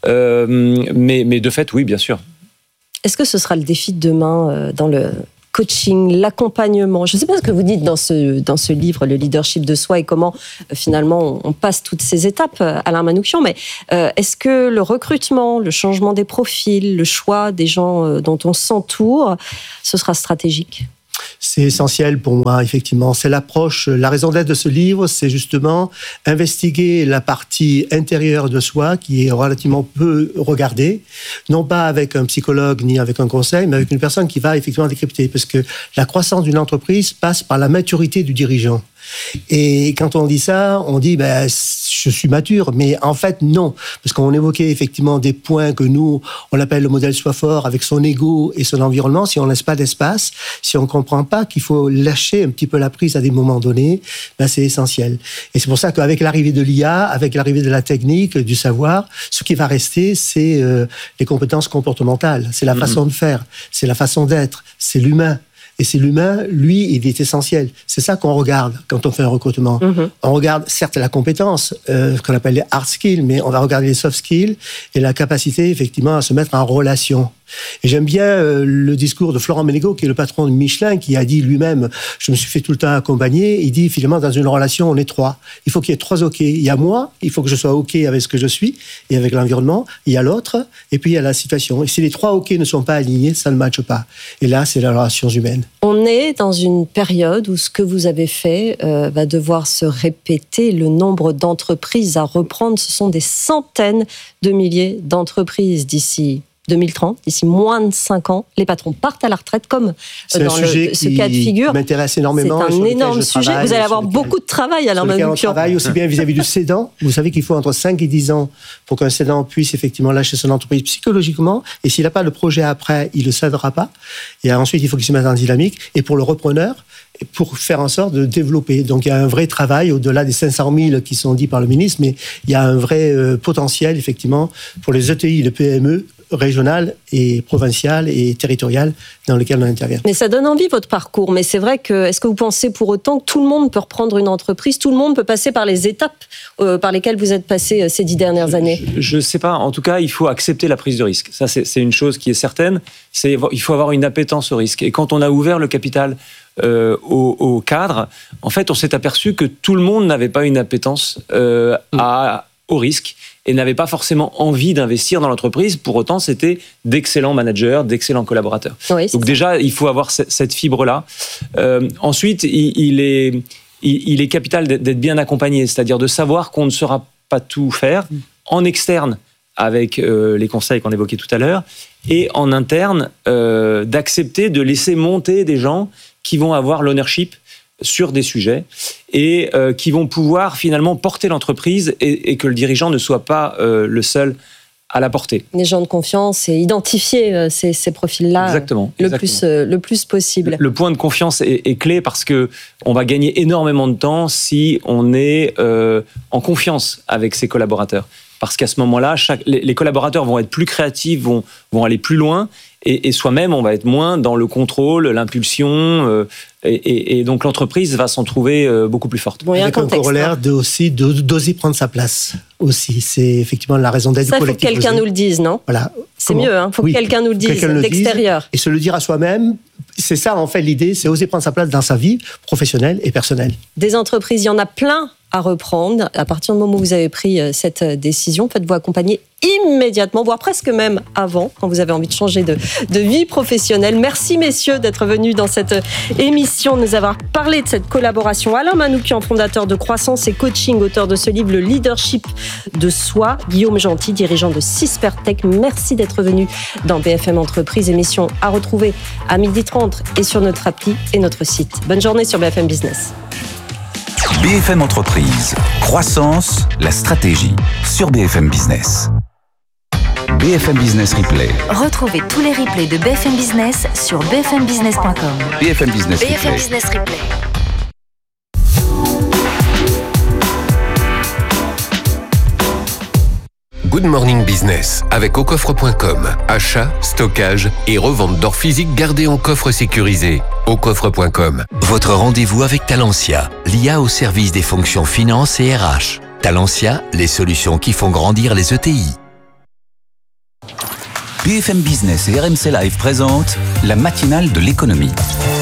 Mais de fait, oui, bien sûr. Est-ce que ce sera le défi de demain dans le coaching, l'accompagnement? Je ne sais pas ce que vous dites dans ce livre, Le leadership de soi, et comment finalement on passe toutes ces étapes, Alain Manouchian, mais est-ce que le recrutement, le changement des profils, le choix des gens dont on s'entoure, ce sera stratégique? C'est essentiel pour moi, effectivement. C'est l'approche, la raison d'être de ce livre, c'est justement investiguer la partie intérieure de soi qui est relativement peu regardée, non pas avec un psychologue ni avec un conseil, mais avec une personne qui va effectivement décrypter. Parce que la croissance d'une entreprise passe par la maturité du dirigeant. Et quand on dit ça, on dit je suis mature, mais en fait non, parce qu'on évoquait effectivement des points que nous on appelle le modèle soi fort avec son ego et son environnement. Si on laisse pas d'espace, si on comprend pas qu'il faut lâcher un petit peu la prise à des moments donnés, c'est essentiel. Et c'est pour ça qu'avec l'arrivée de l'IA, avec l'arrivée de la technique, du savoir, ce qui va rester, c'est les compétences comportementales, c'est la façon de faire, c'est la façon d'être, c'est l'humain. Et c'est l'humain, lui, il est essentiel. C'est ça qu'on regarde quand on fait un recrutement. On regarde certes la compétence, ce qu'on appelle les hard skills, mais on va regarder les soft skills et la capacité, effectivement, à se mettre en relation. Et j'aime bien le discours de Florent Menegaux, qui est le patron de Michelin, qui a dit lui-même, je me suis fait tout le temps accompagner, il dit finalement dans une relation on est trois. Il faut qu'il y ait trois OK. Il y a moi, il faut que je sois OK avec ce que je suis et avec l'environnement, il y a l'autre, et puis il y a la situation. Et si les trois OK ne sont pas alignés, ça ne matche pas. Et là, c'est la relation humaine. On est dans une période où ce que vous avez fait va devoir se répéter. Le nombre d'entreprises à reprendre, ce sont des centaines de milliers d'entreprises d'ici 2030, d'ici moins de 5 ans, les patrons partent à la retraite, comme dans ce cas de figure. C'est m'intéresse énormément. C'est un énorme sujet. Vous allez avoir beaucoup de travail, Alain Manouchian. On travaille aussi bien vis-à-vis du cédant. Vous savez qu'il faut entre 5 et 10 ans pour qu'un cédant puisse effectivement lâcher son entreprise psychologiquement. Et s'il n'a pas de projet après, il ne le cédera pas. Et ensuite, il faut qu'il se mette en dynamique. Et pour le repreneur, pour faire en sorte de développer. Donc il y a un vrai travail, au-delà des 500 000 qui sont dits par le ministre, mais il y a un vrai potentiel, effectivement, pour les ETI, les PME, régionales et provinciales et territoriales dans lesquelles on intervient. Mais ça donne envie, votre parcours. Mais c'est vrai que, est-ce que vous pensez pour autant que tout le monde peut reprendre une entreprise, tout le monde peut passer par les étapes par lesquelles vous êtes passé ces 10 dernières années? Je ne sais pas. En tout cas, il faut accepter la prise de risque. Ça, c'est une chose qui est certaine. Il faut avoir une appétence au risque. Et quand on a ouvert le capital au cadre, en fait, on s'est aperçu que tout le monde n'avait pas une appétence au risque et n'avait pas forcément envie d'investir dans l'entreprise. Pour autant, c'était d'excellents managers, d'excellents collaborateurs. Oui, donc déjà, il faut avoir cette fibre-là. Ensuite, il est capital d'être bien accompagné, c'est-à-dire de savoir qu'on ne saura pas tout faire en externe avec les conseils qu'on évoquait tout à l'heure, et en interne, d'accepter de laisser monter des gens qui vont avoir l'ownership sur des sujets et qui vont pouvoir finalement porter l'entreprise et que le dirigeant ne soit pas le seul à la porter. Les gens de confiance et identifier ces profils-là exactement. Le plus possible. Le point de confiance est clé parce qu'on va gagner énormément de temps si on est en confiance avec ses collaborateurs. Parce qu'à ce moment-là, les collaborateurs vont être plus créatifs, vont aller plus loin, et soi-même, on va être moins dans le contrôle, l'impulsion, et donc l'entreprise va s'en trouver beaucoup plus forte. Bon, avec un corollaire d'oser prendre sa place aussi. C'est effectivement la raison d'être du collectif. Ça, il faut que quelqu'un nous le dise, non ? Voilà. C'est mieux, il faut que quelqu'un nous le dise d'extérieur. Et se le dire à soi-même, c'est ça en fait l'idée, c'est oser prendre sa place dans sa vie professionnelle et personnelle. Des entreprises, il y en a plein à reprendre. À partir du moment où vous avez pris cette décision, faites-vous accompagner immédiatement, voire presque même avant, quand vous avez envie de changer de vie professionnelle. Merci messieurs d'être venus dans cette émission, de nous avoir parlé de cette collaboration. Alain Manouchian, fondateur de Croissance et Coaching, auteur de ce livre Le leadership de soi. Guillaume Gentil, dirigeant de Sispertech. Merci d'être venu dans BFM Entreprise, émission à retrouver à 12h30 et sur notre appli et notre site. Bonne journée sur BFM Business. BFM Entreprise, croissance, la stratégie sur BFM Business. BFM Business Replay. Retrouvez tous les replays de BFM Business sur bfmbusiness.com. BFM Business Replay. BFM Business Replay. Good Morning Business avec aucoffre.com. Achat, stockage et revente d'or physique gardé en coffre sécurisé. Aucoffre.com. Votre rendez-vous avec Talentia, l'IA au service des fonctions finance et RH. Talentia, les solutions qui font grandir les ETI. BFM Business et RMC Live présentent la matinale de l'économie.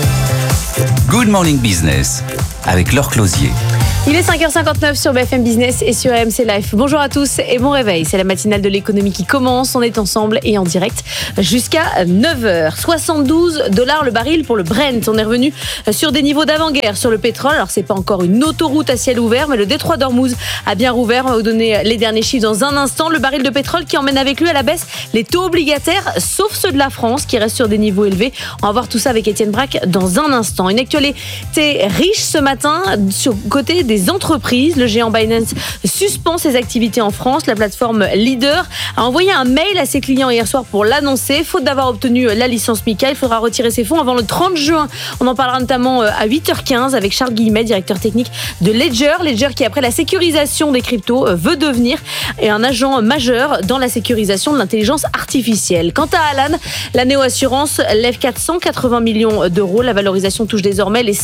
Good Morning Business avec Laure Closier. Il est 5h59 sur BFM Business et sur RMC Live. Bonjour à tous et bon réveil. C'est la matinale de l'économie qui commence. On est ensemble et en direct jusqu'à 9h. $72 le baril pour le Brent. On est revenu sur des niveaux d'avant-guerre sur le pétrole. Alors, c'est pas encore une autoroute à ciel ouvert, mais le détroit d'Ormuz a bien rouvert. On va vous donner les derniers chiffres dans un instant. Le baril de pétrole qui emmène avec lui à la baisse les taux obligataires, sauf ceux de la France qui restent sur des niveaux élevés. On va voir tout ça avec Étienne Braque dans un instant. Une actualité riche ce matin sur côté des entreprises. Le géant Binance suspend ses activités en France. La plateforme Leader a envoyé un mail à ses clients hier soir pour l'annoncer. Faute d'avoir obtenu la licence MiCA, il faudra retirer ses fonds avant le 30 juin. On en parlera notamment à 8h15 avec Charles Guillemet, directeur technique de Ledger. Ledger qui, après la sécurisation des cryptos, veut devenir un agent majeur dans la sécurisation de l'intelligence artificielle. Quant à Alan, la néo-assurance lève 480 millions d'euros. La valorisation touche désormais les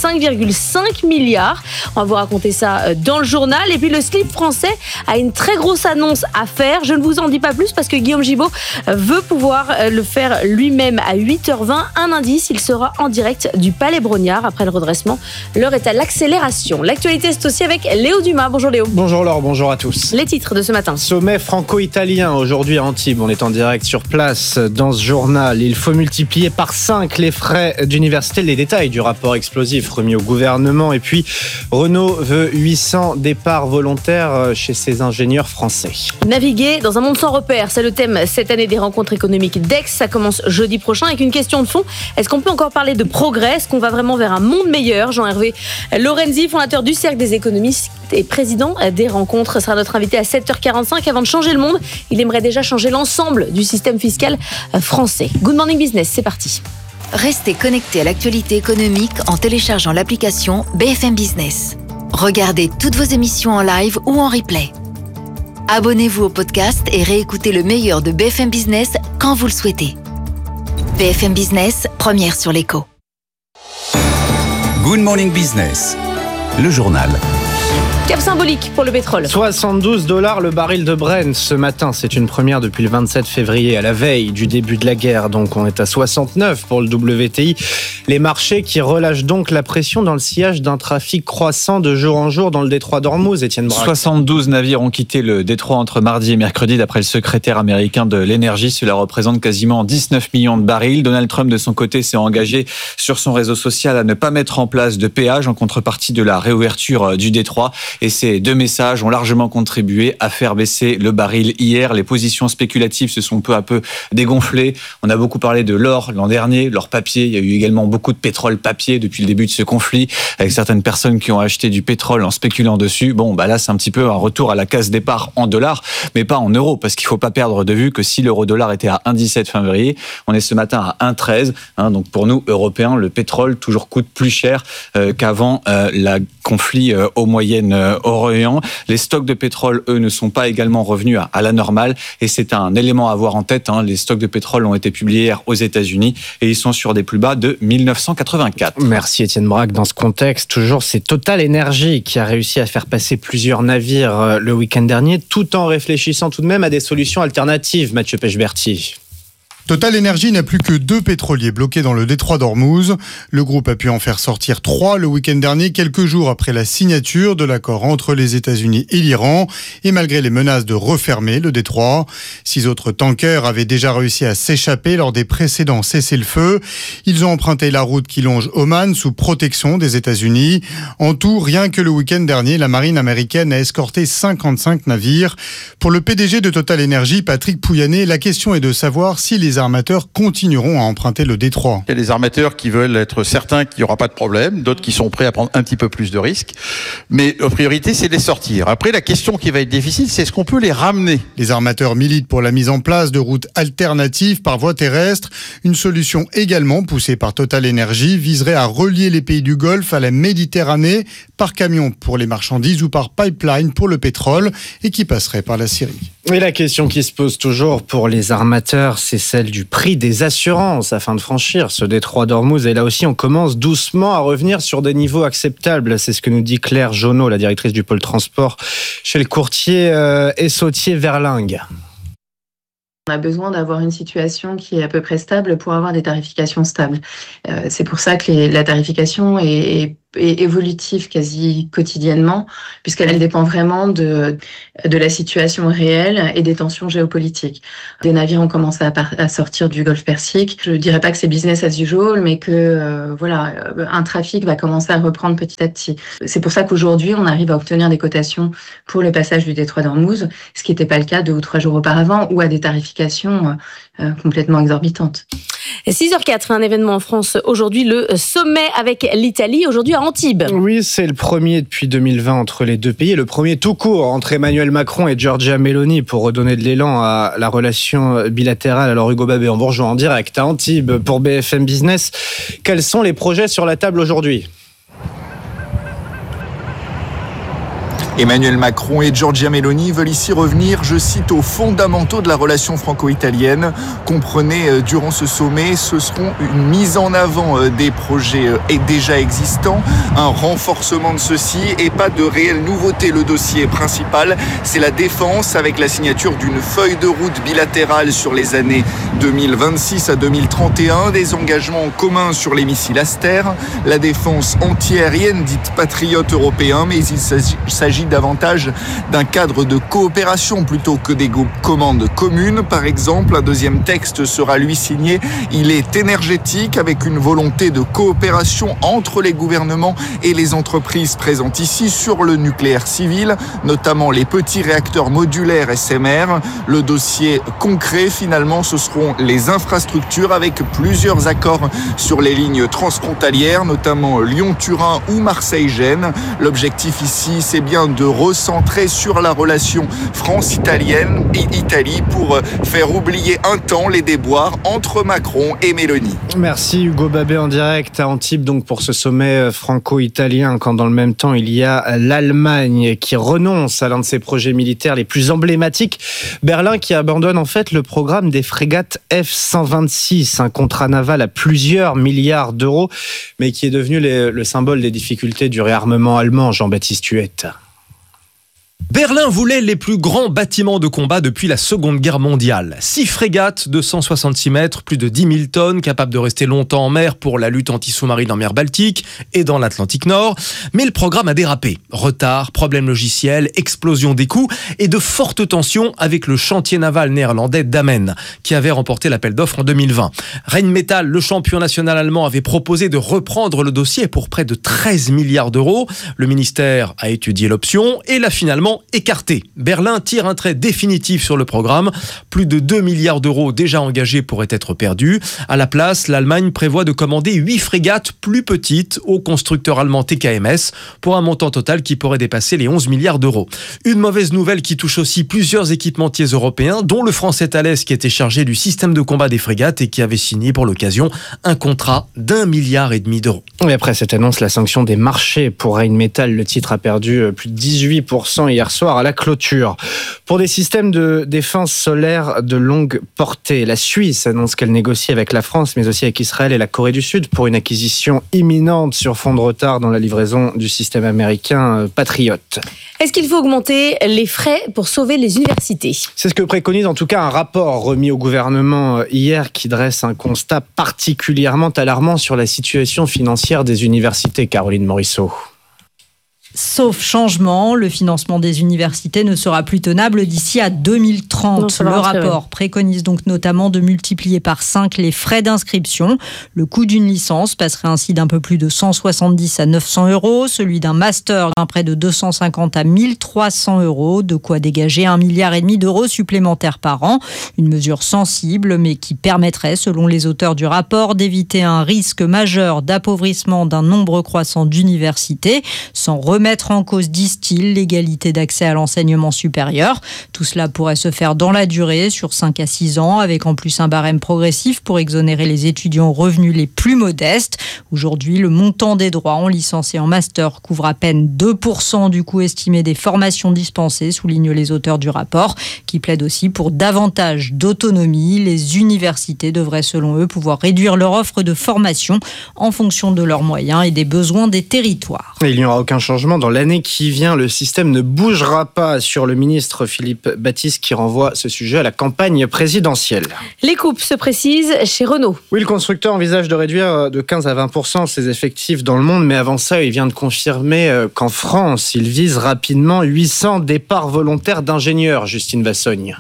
5,5 milliards. On va vous raconter ça dans le journal. Et puis le slip français a une très grosse annonce à faire. Je ne vous en dis pas plus parce que Guillaume Gibaud veut pouvoir le faire lui-même à 8h20. Un indice, il sera en direct du Palais Brognard après le redressement. L'heure est à l'accélération. L'actualité est aussi avec Léo Dumas. Bonjour Léo. Bonjour Laure, bonjour à tous. Les titres de ce matin. Sommet franco-italien aujourd'hui à Antibes. On est en direct sur place dans ce journal. Il faut multiplier par 5 les frais d'université. Les détails du rapport explosif remis au gouvernement. Et puis Renault veut 800 départs volontaires chez ses ingénieurs français. Naviguer dans un monde sans repères, c'est le thème cette année des rencontres économiques d'Aix. Ça commence jeudi prochain avec une question de fond. Est-ce qu'on peut encore parler de progrès ? Est-ce qu'on va vraiment vers un monde meilleur ? Jean-Hervé Lorenzi, fondateur du Cercle des économistes et président des rencontres, sera notre invité à 7h45. Avant de changer le monde, il aimerait déjà changer l'ensemble du système fiscal français. Good Morning Business, c'est parti. Restez connectés à l'actualité économique en téléchargeant l'application BFM Business. Regardez toutes vos émissions en live ou en replay. Abonnez-vous au podcast et réécoutez le meilleur de BFM Business quand vous le souhaitez. BFM Business, première sur l'écho. Good Morning Business, le journal. Cap symbolique pour le pétrole. $72 le baril de Brent ce matin. C'est une première depuis le 27 février, à la veille du début de la guerre. Donc on est à 69 pour le WTI. Les marchés qui relâchent donc la pression dans le sillage d'un trafic croissant de jour en jour dans le détroit d'Ormuz, Étienne Braque. 72 navires ont quitté le détroit entre mardi et mercredi, d'après le secrétaire américain de l'énergie. Cela représente quasiment 19 millions de barils. Donald Trump, de son côté, s'est engagé sur son réseau social à ne pas mettre en place de péage en contrepartie de la réouverture du détroit. Et ces deux messages ont largement contribué à faire baisser le baril hier. Les positions spéculatives se sont peu à peu dégonflées. On a beaucoup parlé de l'or l'an dernier, l'or papier. Il y a eu également beaucoup de pétrole papier depuis le début de ce conflit, avec certaines personnes qui ont acheté du pétrole en spéculant dessus. Bon, là, c'est un petit peu un retour à la case départ en dollars, mais pas en euros, parce qu'il ne faut pas perdre de vue que si l'euro-dollar était à 1,17 fin février, on est ce matin à 1,13. Donc pour nous, Européens, le pétrole toujours coûte plus cher qu'avant le conflit au Moyen-Orient. Les stocks de pétrole, eux, ne sont pas également revenus à la normale, et c'est un élément à avoir en tête. Les stocks de pétrole ont été publiés hier aux États-Unis et ils sont sur des plus bas de 1984. Merci Étienne Braque. Dans ce contexte, toujours, c'est Total Energy qui a réussi à faire passer plusieurs navires le week-end dernier, tout en réfléchissant tout de même à des solutions alternatives. Mathieu Pechberti. Total Energy n'a plus que 2 pétroliers bloqués dans le détroit d'Ormuz. Le groupe a pu en faire sortir 3 le week-end dernier, quelques jours après la signature de l'accord entre les États-Unis et l'Iran, et malgré les menaces de refermer le détroit. 6 autres tankers avaient déjà réussi à s'échapper lors des précédents cessez-le-feu. Ils ont emprunté la route qui longe Oman sous protection des États-Unis. En tout, rien que le week-end dernier, la marine américaine a escorté 55 navires. Pour le PDG de Total Energy, Patrick Pouyanné, la question est de savoir si les les armateurs continueront à emprunter le détroit. Il y a des armateurs qui veulent être certains qu'il n'y aura pas de problème, d'autres qui sont prêts à prendre un petit peu plus de risques. Mais la priorité, c'est de les sortir. Après, la question qui va être difficile, c'est est-ce qu'on peut les ramener ? Les armateurs militent pour la mise en place de routes alternatives par voie terrestre. Une solution également poussée par Total Energy viserait à relier les pays du Golfe à la Méditerranée par camion pour les marchandises ou par pipeline pour le pétrole et qui passerait par la Syrie. Et la question qui se pose toujours pour les armateurs, c'est celle du prix des assurances afin de franchir ce détroit d'Ormuz. Et là aussi, on commence doucement à revenir sur des niveaux acceptables. C'est ce que nous dit Claire Jonot, la directrice du pôle transport chez le courtier Essautier Verlingue. On a besoin d'avoir une situation qui est à peu près stable pour avoir des tarifications stables. C'est pour ça que la tarification est évolutive quasi quotidiennement, puisqu'elle dépend vraiment de la situation réelle et des tensions géopolitiques. Des navires ont commencé à sortir du Golfe Persique. Je ne dirais pas que c'est business as usual, mais que un trafic va commencer à reprendre petit à petit. C'est pour ça qu'aujourd'hui, on arrive à obtenir des cotations pour le passage du détroit d'Ormuz, ce qui n'était pas le cas 2 ou 3 jours auparavant, ou à des tarifications complètement exorbitantes. 6h04, un événement en France aujourd'hui, le sommet avec l'Italie, aujourd'hui à Antibes. Oui, c'est le premier depuis 2020 entre les deux pays, le premier tout court entre Emmanuel Macron et Giorgia Meloni pour redonner de l'élan à la relation bilatérale. Alors Hugo Babet, on vous rejoint en direct à Antibes pour BFM Business. Quels sont les projets sur la table aujourd'hui ? Emmanuel Macron et Giorgia Meloni veulent ici revenir, je cite, aux fondamentaux de la relation franco-italienne. Comprenez, durant ce sommet, ce seront une mise en avant des projets déjà existants, un renforcement de ceux-ci et pas de réelle nouveauté. Le dossier principal, c'est la défense avec la signature d'une feuille de route bilatérale sur les années 2026 à 2031, des engagements communs sur les missiles Aster, la défense antiaérienne dite patriote européen, mais il s'agit davantage d'un cadre de coopération plutôt que des commandes communes. Par exemple, un deuxième texte sera lui signé. Il est énergétique avec une volonté de coopération entre les gouvernements et les entreprises présentes ici sur le nucléaire civil, notamment les petits réacteurs modulaires SMR. Le dossier concret, finalement, ce seront les infrastructures avec plusieurs accords sur les lignes transfrontalières, notamment Lyon-Turin ou Marseille-Gênes. L'objectif ici, c'est bien de recentrer sur la relation France-italienne et Italie pour faire oublier un temps les déboires entre Macron et Meloni. Merci Hugo Babet en direct à Antibes donc pour ce sommet franco-italien, quand dans le même temps il y a l'Allemagne qui renonce à l'un de ses projets militaires les plus emblématiques. Berlin qui abandonne en fait le programme des frégates F-126, un contrat naval à plusieurs milliards d'euros, mais qui est devenu le symbole des difficultés du réarmement allemand. Jean-Baptiste Huette. Berlin voulait les plus grands bâtiments de combat depuis la Seconde Guerre mondiale. 6 frégates de 166 mètres, plus de 10 000 tonnes, capables de rester longtemps en mer pour la lutte anti-sous-marine en mer Baltique et dans l'Atlantique Nord. Mais le programme a dérapé. Retard, problèmes logiciels, explosion des coûts et de fortes tensions avec le chantier naval néerlandais Damen, qui avait remporté l'appel d'offres en 2020. Rheinmetall, le champion national allemand, avait proposé de reprendre le dossier pour près de 13 milliards d'euros. Le ministère a étudié l'option et l'a finalement écarté. Berlin tire un trait définitif sur le programme. Plus de 2 milliards d'euros déjà engagés pourraient être perdus. À la place, l'Allemagne prévoit de commander 8 frégates plus petites au constructeur allemand TKMS pour un montant total qui pourrait dépasser les 11 milliards d'euros. Une mauvaise nouvelle qui touche aussi plusieurs équipementiers européens, dont le français Thales qui était chargé du système de combat des frégates et qui avait signé pour l'occasion un contrat d'1,5 milliard d'euros. Et après cette annonce, la sanction des marchés pour Rheinmetall, le titre a perdu plus de 18% hier soir à la clôture. Pour des systèmes de défense solaire de longue portée, la Suisse annonce qu'elle négocie avec la France, mais aussi avec Israël et la Corée du Sud pour une acquisition imminente sur fond de retard dans la livraison du système américain Patriot. Est-ce qu'il faut augmenter les frais pour sauver les universités ? C'est ce que préconise en tout cas un rapport remis au gouvernement hier qui dresse un constat particulièrement alarmant sur la situation financière des universités. Caroline Morisseau. Sauf changement, le financement des universités ne sera plus tenable d'ici à 2030. Le rapport préconise donc notamment de multiplier par 5 les frais d'inscription. Le coût d'une licence passerait ainsi d'un peu plus de 170 à 900 €, celui d'un master grimperait de 250 à 1300 €, de quoi dégager 1,5 milliard d'euros supplémentaires par an. Une mesure sensible, mais qui permettrait, selon les auteurs du rapport, d'éviter un risque majeur d'appauvrissement d'un nombre croissant d'universités, sans remettre en cause, disent-ils, l'égalité d'accès à l'enseignement supérieur. Tout cela pourrait se faire dans la durée, sur 5 à 6 ans, avec en plus un barème progressif pour exonérer les étudiants aux revenus les plus modestes. Aujourd'hui, le montant des droits en licence et en master couvre à peine 2% du coût estimé des formations dispensées, soulignent les auteurs du rapport, qui plaident aussi pour davantage d'autonomie. Les universités devraient, selon eux, pouvoir réduire leur offre de formation en fonction de leurs moyens et des besoins des territoires. Il n'y aura aucun changement dans l'année qui vient. Le système ne bougera pas, sur le ministre Philippe Baptiste, qui renvoie ce sujet à la campagne présidentielle. Les coupes se précisent chez Renault. Oui, le constructeur envisage de réduire de 15 à 20% ses effectifs dans le monde, mais avant ça, il vient de confirmer qu'en France, il vise rapidement 800 départs volontaires d'ingénieurs. Justine Vassogne.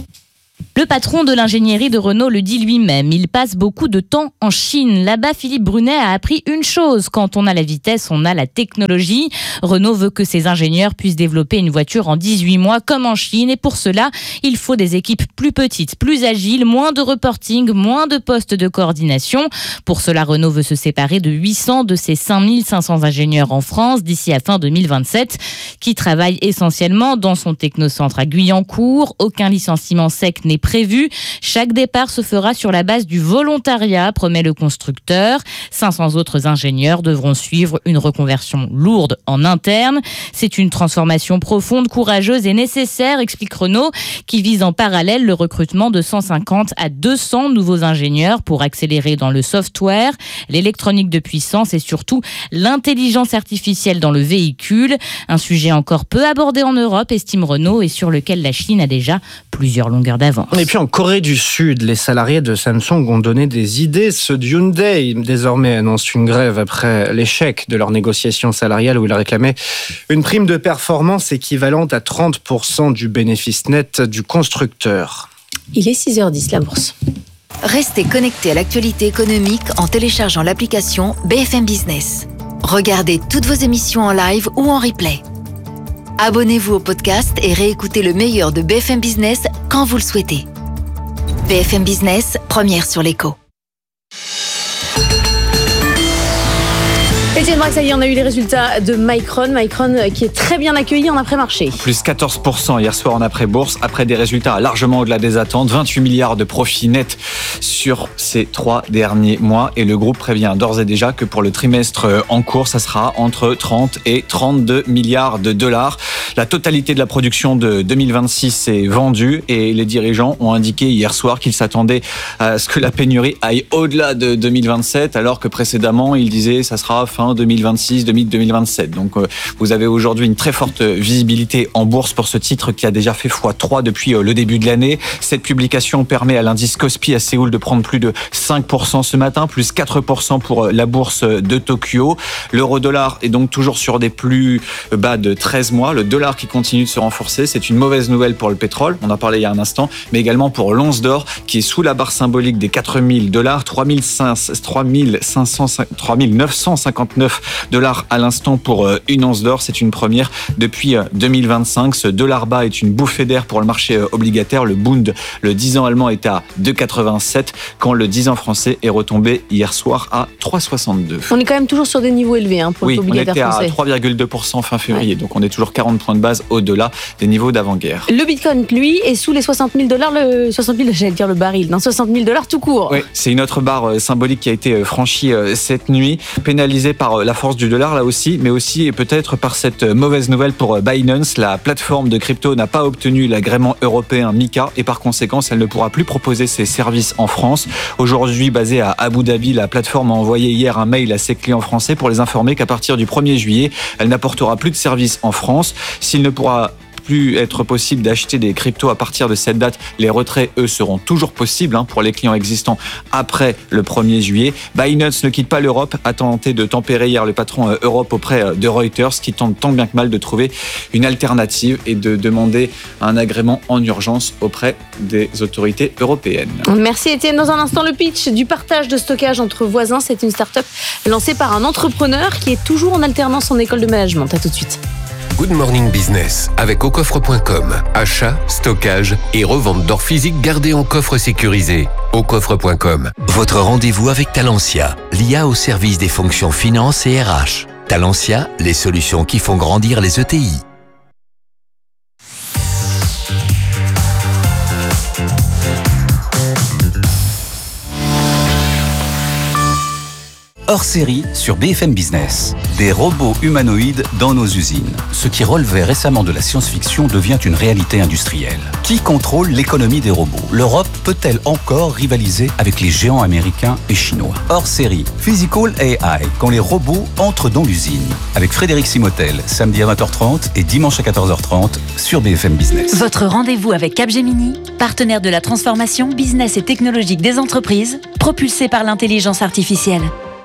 Le patron de l'ingénierie de Renault le dit lui-même, il passe beaucoup de temps en Chine. Là-bas, Philippe Brunet a appris une chose, quand on a la vitesse, on a la technologie. Renault veut que ses ingénieurs puissent développer une voiture en 18 mois comme en Chine, et pour cela, il faut des équipes plus petites, plus agiles, moins de reporting, moins de postes de coordination. Pour cela, Renault veut se séparer de 800 de ses 5500 ingénieurs en France d'ici à fin 2027, qui travaillent essentiellement dans son technocentre à Guyancourt. Aucun licenciement sec n'est prévu. Chaque départ se fera sur la base du volontariat, promet le constructeur. 500 autres ingénieurs devront suivre une reconversion lourde en interne. C'est une transformation profonde, courageuse et nécessaire, explique Renault, qui vise en parallèle le recrutement de 150 à 200 nouveaux ingénieurs pour accélérer dans le software, l'électronique de puissance et surtout l'intelligence artificielle dans le véhicule. Un sujet encore peu abordé en Europe, estime Renault, et sur lequel la Chine a déjà plusieurs longueurs d'avance. Et puis en Corée du Sud, les salariés de Samsung ont donné des idées. Ceux de Hyundai, désormais, annoncent une grève après l'échec de leur négociation salariale où ils réclamaient une prime de performance équivalente à 30% du bénéfice net du constructeur. Il est 6h10, la bourse. Restez connectés à l'actualité économique en téléchargeant l'application BFM Business. Regardez toutes vos émissions en live ou en replay. Abonnez-vous au podcast et réécoutez le meilleur de BFM Business quand vous le souhaitez. BFM Business, première sur l'écho. Étienne Braque, ça y est, on a eu les résultats de Micron. Micron qui est très bien accueilli en après-marché. Plus 14% hier soir en après-bourse, après des résultats largement au-delà des attentes. 28 milliards de profits nets sur ces 3 derniers mois. Et le groupe prévient d'ores et déjà que pour le trimestre en cours, ça sera entre 30 et 32 milliards de dollars. La totalité de la production de 2026 est vendue et les dirigeants ont indiqué hier soir qu'ils s'attendaient à ce que la pénurie aille au-delà de 2027, alors que précédemment, ils disaient que ça sera fin 2026, 2027. Donc vous avez aujourd'hui une très forte visibilité en bourse pour ce titre qui a déjà fait x3 depuis le début de l'année. Cette publication permet à l'indice Kospi à Séoul de prendre plus de 5% ce matin, plus 4% pour la bourse de Tokyo. L'euro-dollar est donc toujours sur des plus bas de 13 mois. Le dollar qui continue de se renforcer, c'est une mauvaise nouvelle pour le pétrole, on en parlait il y a un instant, mais également pour l'once d'or qui est sous la barre symbolique des $4000, 3959 $ à l'instant pour une once d'or. C'est une première depuis 2025. Ce dollar bas est une bouffée d'air pour le marché obligataire. Le Bund, le 10 ans allemand, était à 2,87 quand le 10 ans français est retombé hier soir à 3,62. On est quand même toujours sur des niveaux élevés pour l'obligataire français. Oui, on était à 3,2% fin février. Donc on est toujours 40 points de base au-delà des niveaux d'avant-guerre. Le Bitcoin, lui, est sous les $60 000, j'allais dire le baril, non, $60 000 tout court. Oui, c'est une autre barre symbolique qui a été franchie cette nuit, pénalisée par la force du dollar là aussi, mais aussi et peut-être par cette mauvaise nouvelle pour Binance. La plateforme de crypto n'a pas obtenu l'agrément européen MiCA et par conséquent, elle ne pourra plus proposer ses services en France. Aujourd'hui, basée à Abu Dhabi, la plateforme a envoyé hier un mail à ses clients français pour les informer qu'à partir du 1er juillet, elle n'apportera plus de services en France. S'il ne pourra plus être possible d'acheter des cryptos à partir de cette date. Les retraits, eux, seront toujours possibles pour les clients existants après le 1er juillet. Binance ne quitte pas l'Europe, a tenté de tempérer hier le patron Europe auprès de Reuters, qui tente tant bien que mal de trouver une alternative et de demander un agrément en urgence auprès des autorités européennes. Merci Étienne. Dans un instant, le pitch du partage de stockage entre voisins. C'est une start-up lancée par un entrepreneur qui est toujours en alternance en école de management. À tout de suite. Good Morning Business avec aucoffre.com. Achat, stockage et revente d'or physique gardé en coffre sécurisé. Aucoffre.com. Votre rendez-vous avec Talentia, l'IA au service des fonctions finance et RH. Talentia, les solutions qui font grandir les ETI. Hors série sur BFM Business. Des robots humanoïdes dans nos usines. Ce qui relevait récemment de la science-fiction devient une réalité industrielle. Qui contrôle l'économie des robots ? L'Europe peut-elle encore rivaliser avec les géants américains et chinois ? Hors série, Physical AI, quand les robots entrent dans l'usine. Avec Frédéric Simotel, samedi à 20h30 et dimanche à 14h30 sur BFM Business. Votre rendez-vous avec Capgemini, partenaire de la transformation business et technologique des entreprises, propulsé par l'intelligence artificielle.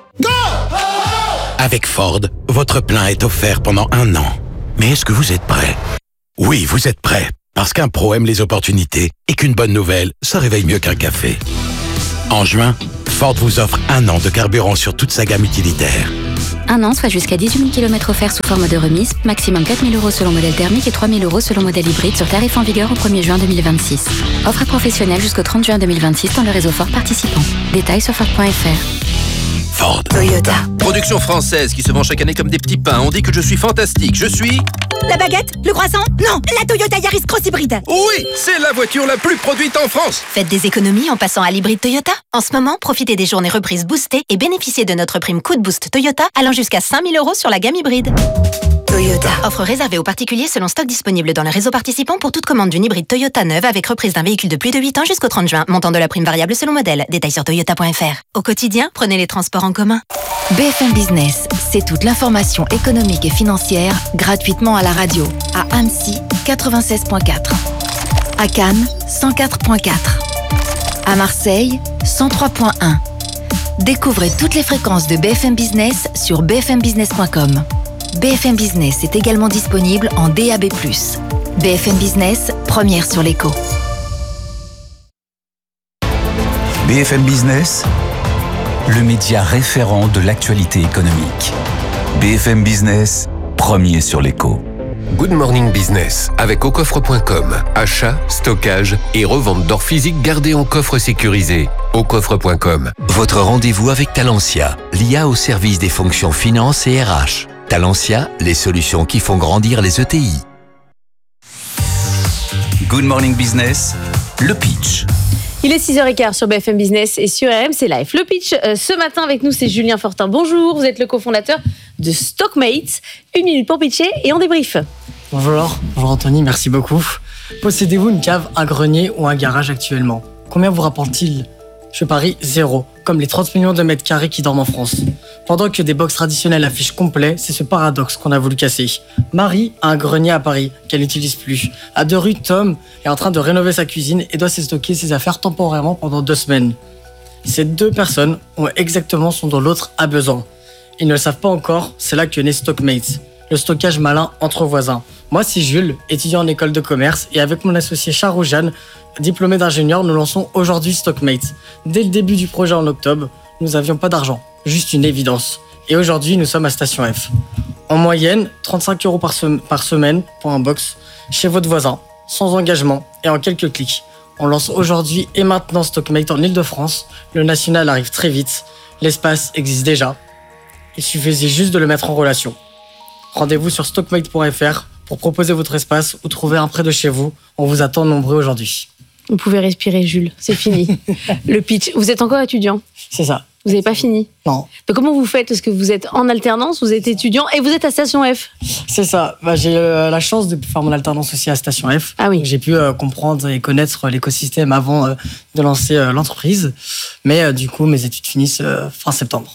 Avec Ford, votre plein est offert pendant 1 an. Mais est-ce que vous êtes prêt ? Oui, vous êtes prêt. Parce qu'un pro aime les opportunités et qu'une bonne nouvelle, ça réveille mieux qu'un café. En juin, Ford vous offre 1 an de carburant sur toute sa gamme utilitaire. 1 an, soit jusqu'à 18 000 km offerts sous forme de remise, maximum 4 000 € selon modèle thermique et 3 000 € selon modèle hybride sur tarif en vigueur au 1er juin 2026. Offre à professionnels jusqu'au 30 juin 2026 dans le réseau Ford participant. Détails sur Ford.fr. Ford. Toyota. Production française qui se vend chaque année comme des petits pains. On dit que je suis fantastique. Je suis... La baguette? Le croissant? Non, la Toyota Yaris Cross Hybride. Oui, c'est la voiture la plus produite en France. Faites des économies en passant à l'hybride Toyota. En ce moment, profitez des journées reprises boostées et bénéficiez de notre prime Coup de Boost Toyota allant jusqu'à 5 000 € sur la gamme hybride. Toyota. Offre réservée aux particuliers selon stock disponible dans le réseau participant pour toute commande d'une hybride Toyota neuve avec reprise d'un véhicule de plus de 8 ans jusqu'au 30 juin. Montant de la prime variable selon modèle. Détails sur toyota.fr. Au quotidien, prenez les transports en commun. BFM Business, c'est toute l'information économique et financière gratuitement à la radio. À Annecy, 96.4. À Cannes, 104.4. À Marseille, 103.1. Découvrez toutes les fréquences de BFM Business sur bfmbusiness.com. BFM Business est également disponible en DAB+. BFM Business, première sur l'écho. BFM Business, le média référent de l'actualité économique. BFM Business, premier sur l'écho. Good Morning Business avec aucoffre.com. Achat, stockage et revente d'or physique gardé en coffre sécurisé. Aucoffre.com. Votre rendez-vous avec Talentia, l'IA au service des fonctions finance et RH. Talentia, les solutions qui font grandir les ETI. Good Morning Business, le pitch. Il est 6h15 sur BFM Business et sur RMC Live. Le pitch ce matin avec nous, c'est Julien Fortin. Bonjour, vous êtes le cofondateur de Stockmates. 1 minute pour pitcher et on débrief. Bonjour Anthony, merci beaucoup. Possédez-vous une cave, un grenier ou un garage actuellement ? Combien vous rapporte-t-il ? Je parie 0, comme les 30 millions de mètres carrés qui dorment en France. Pendant que des box traditionnelles affichent complet, c'est ce paradoxe qu'on a voulu casser. Marie a un grenier à Paris qu'elle n'utilise plus. À 2 rue, Tom est en train de rénover sa cuisine et doit stocker ses affaires temporairement pendant 2 semaines. Ces 2 personnes ont exactement ce dont l'autre a besoin. Ils ne le savent pas encore, c'est là que naît Stockmates, le stockage malin entre voisins. Moi, c'est Jules, étudiant en école de commerce, et avec mon associé Charles Jeanne, diplômé d'ingénieur, nous lançons aujourd'hui Stockmates. Dès le début du projet en octobre, nous n'avions pas d'argent, juste une évidence. Et aujourd'hui, nous sommes à Station F. En moyenne, 35 € par semaine pour un box chez votre voisin, sans engagement et en quelques clics. On lance aujourd'hui et maintenant Stockmates en Ile-de-France. Le national arrive très vite. L'espace existe déjà. Il suffisait juste de le mettre en relation. Rendez-vous sur stockmate.fr pour proposer votre espace ou trouver un près de chez vous. On vous attend nombreux aujourd'hui. Vous pouvez respirer, Jules. C'est fini. Le pitch. Vous êtes encore étudiant ? C'est ça. Vous n'avez pas fini ? Non. Donc comment vous faites ? Est-ce que vous êtes en alternance, vous êtes étudiant et vous êtes à Station F ? C'est ça. J'ai la chance de faire mon alternance aussi à Station F. Ah oui. Donc, j'ai pu comprendre et connaître l'écosystème avant de lancer l'entreprise. Mais du coup, mes études finissent fin septembre.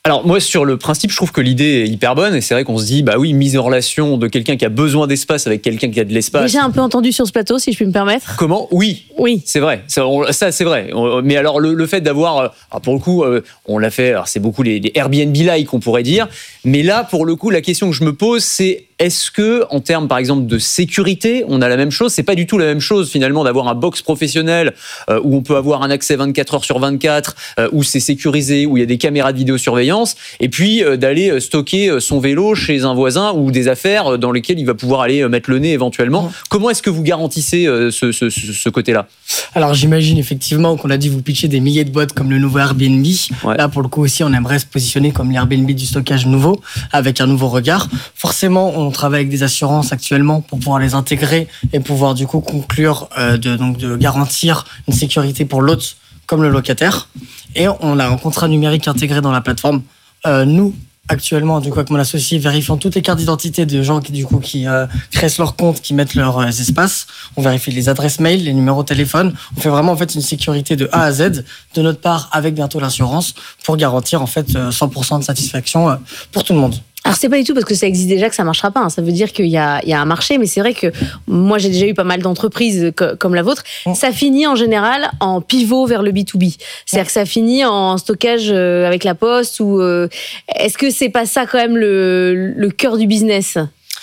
Alors moi sur le principe je trouve que l'idée est hyper bonne et c'est vrai qu'on se dit bah oui, mise en relation de quelqu'un qui a besoin d'espace avec quelqu'un qui a de l'espace. Déjà un peu entendu sur ce plateau si je puis me permettre. Comment ? Oui, c'est vrai, ça c'est vrai. Mais alors le fait d'avoir, pour le coup on l'a fait, alors c'est beaucoup les Airbnb-like qu'on pourrait dire, mais là pour le coup la question que je me pose c'est est-ce que, en termes, par exemple, de sécurité, on a la même chose ? C'est pas du tout la même chose, finalement, d'avoir un box professionnel où on peut avoir un accès 24 heures sur 24, où c'est sécurisé, où il y a des caméras de vidéosurveillance, et puis d'aller stocker son vélo chez un voisin ou des affaires dans lesquelles il va pouvoir aller mettre le nez éventuellement. Comment est-ce que vous garantissez ce côté-là ? Alors, j'imagine effectivement qu'on a dû vous pitcher des milliers de boîtes comme le nouveau Airbnb. Ouais. Là, pour le coup aussi, on aimerait se positionner comme l'Airbnb du stockage nouveau, avec un nouveau regard. Forcément, on travaille avec des assurances actuellement pour pouvoir les intégrer et pouvoir du coup conclure de garantir une sécurité pour l'hôte comme le locataire. Et on a un contrat numérique intégré dans la plateforme. Nous, actuellement, du coup, avec mon associé, vérifiant toutes les cartes d'identité de gens qui créent leur compte, qui mettent leurs espaces. On vérifie les adresses mail, les numéros de téléphone. On fait vraiment en fait une sécurité de A à Z de notre part avec bientôt l'assurance pour garantir en fait 100% de satisfaction pour tout le monde. Alors c'est pas du tout parce que ça existe déjà que ça marchera pas. Ça veut dire qu'il y a un marché, mais c'est vrai que moi j'ai déjà eu pas mal d'entreprises comme la vôtre. Ça finit en général en pivot vers le B2B. C'est-à-dire que ça finit en stockage avec la Poste ou est-ce que c'est pas ça quand même le cœur du business ?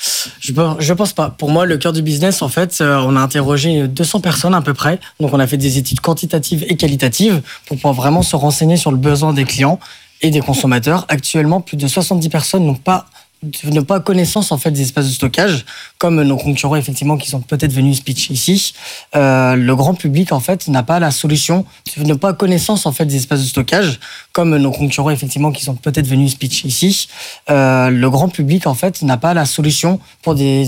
Je pense pas. Pour moi, le cœur du business, en fait, on a interrogé 200 personnes à peu près. Donc on a fait des études quantitatives et qualitatives pour pouvoir vraiment se renseigner sur le besoin des clients et des consommateurs. Actuellement, plus de 70 personnes n'ont pas connaissance en fait des espaces de stockage, comme nos concurrents effectivement qui sont peut-être venus pitch ici. Le grand public en fait n'a pas la solution, n'a pas connaissance en fait des espaces de stockage, comme nos concurrents effectivement qui sont peut-être venus pitch ici. Le grand public en fait n'a pas la solution pour des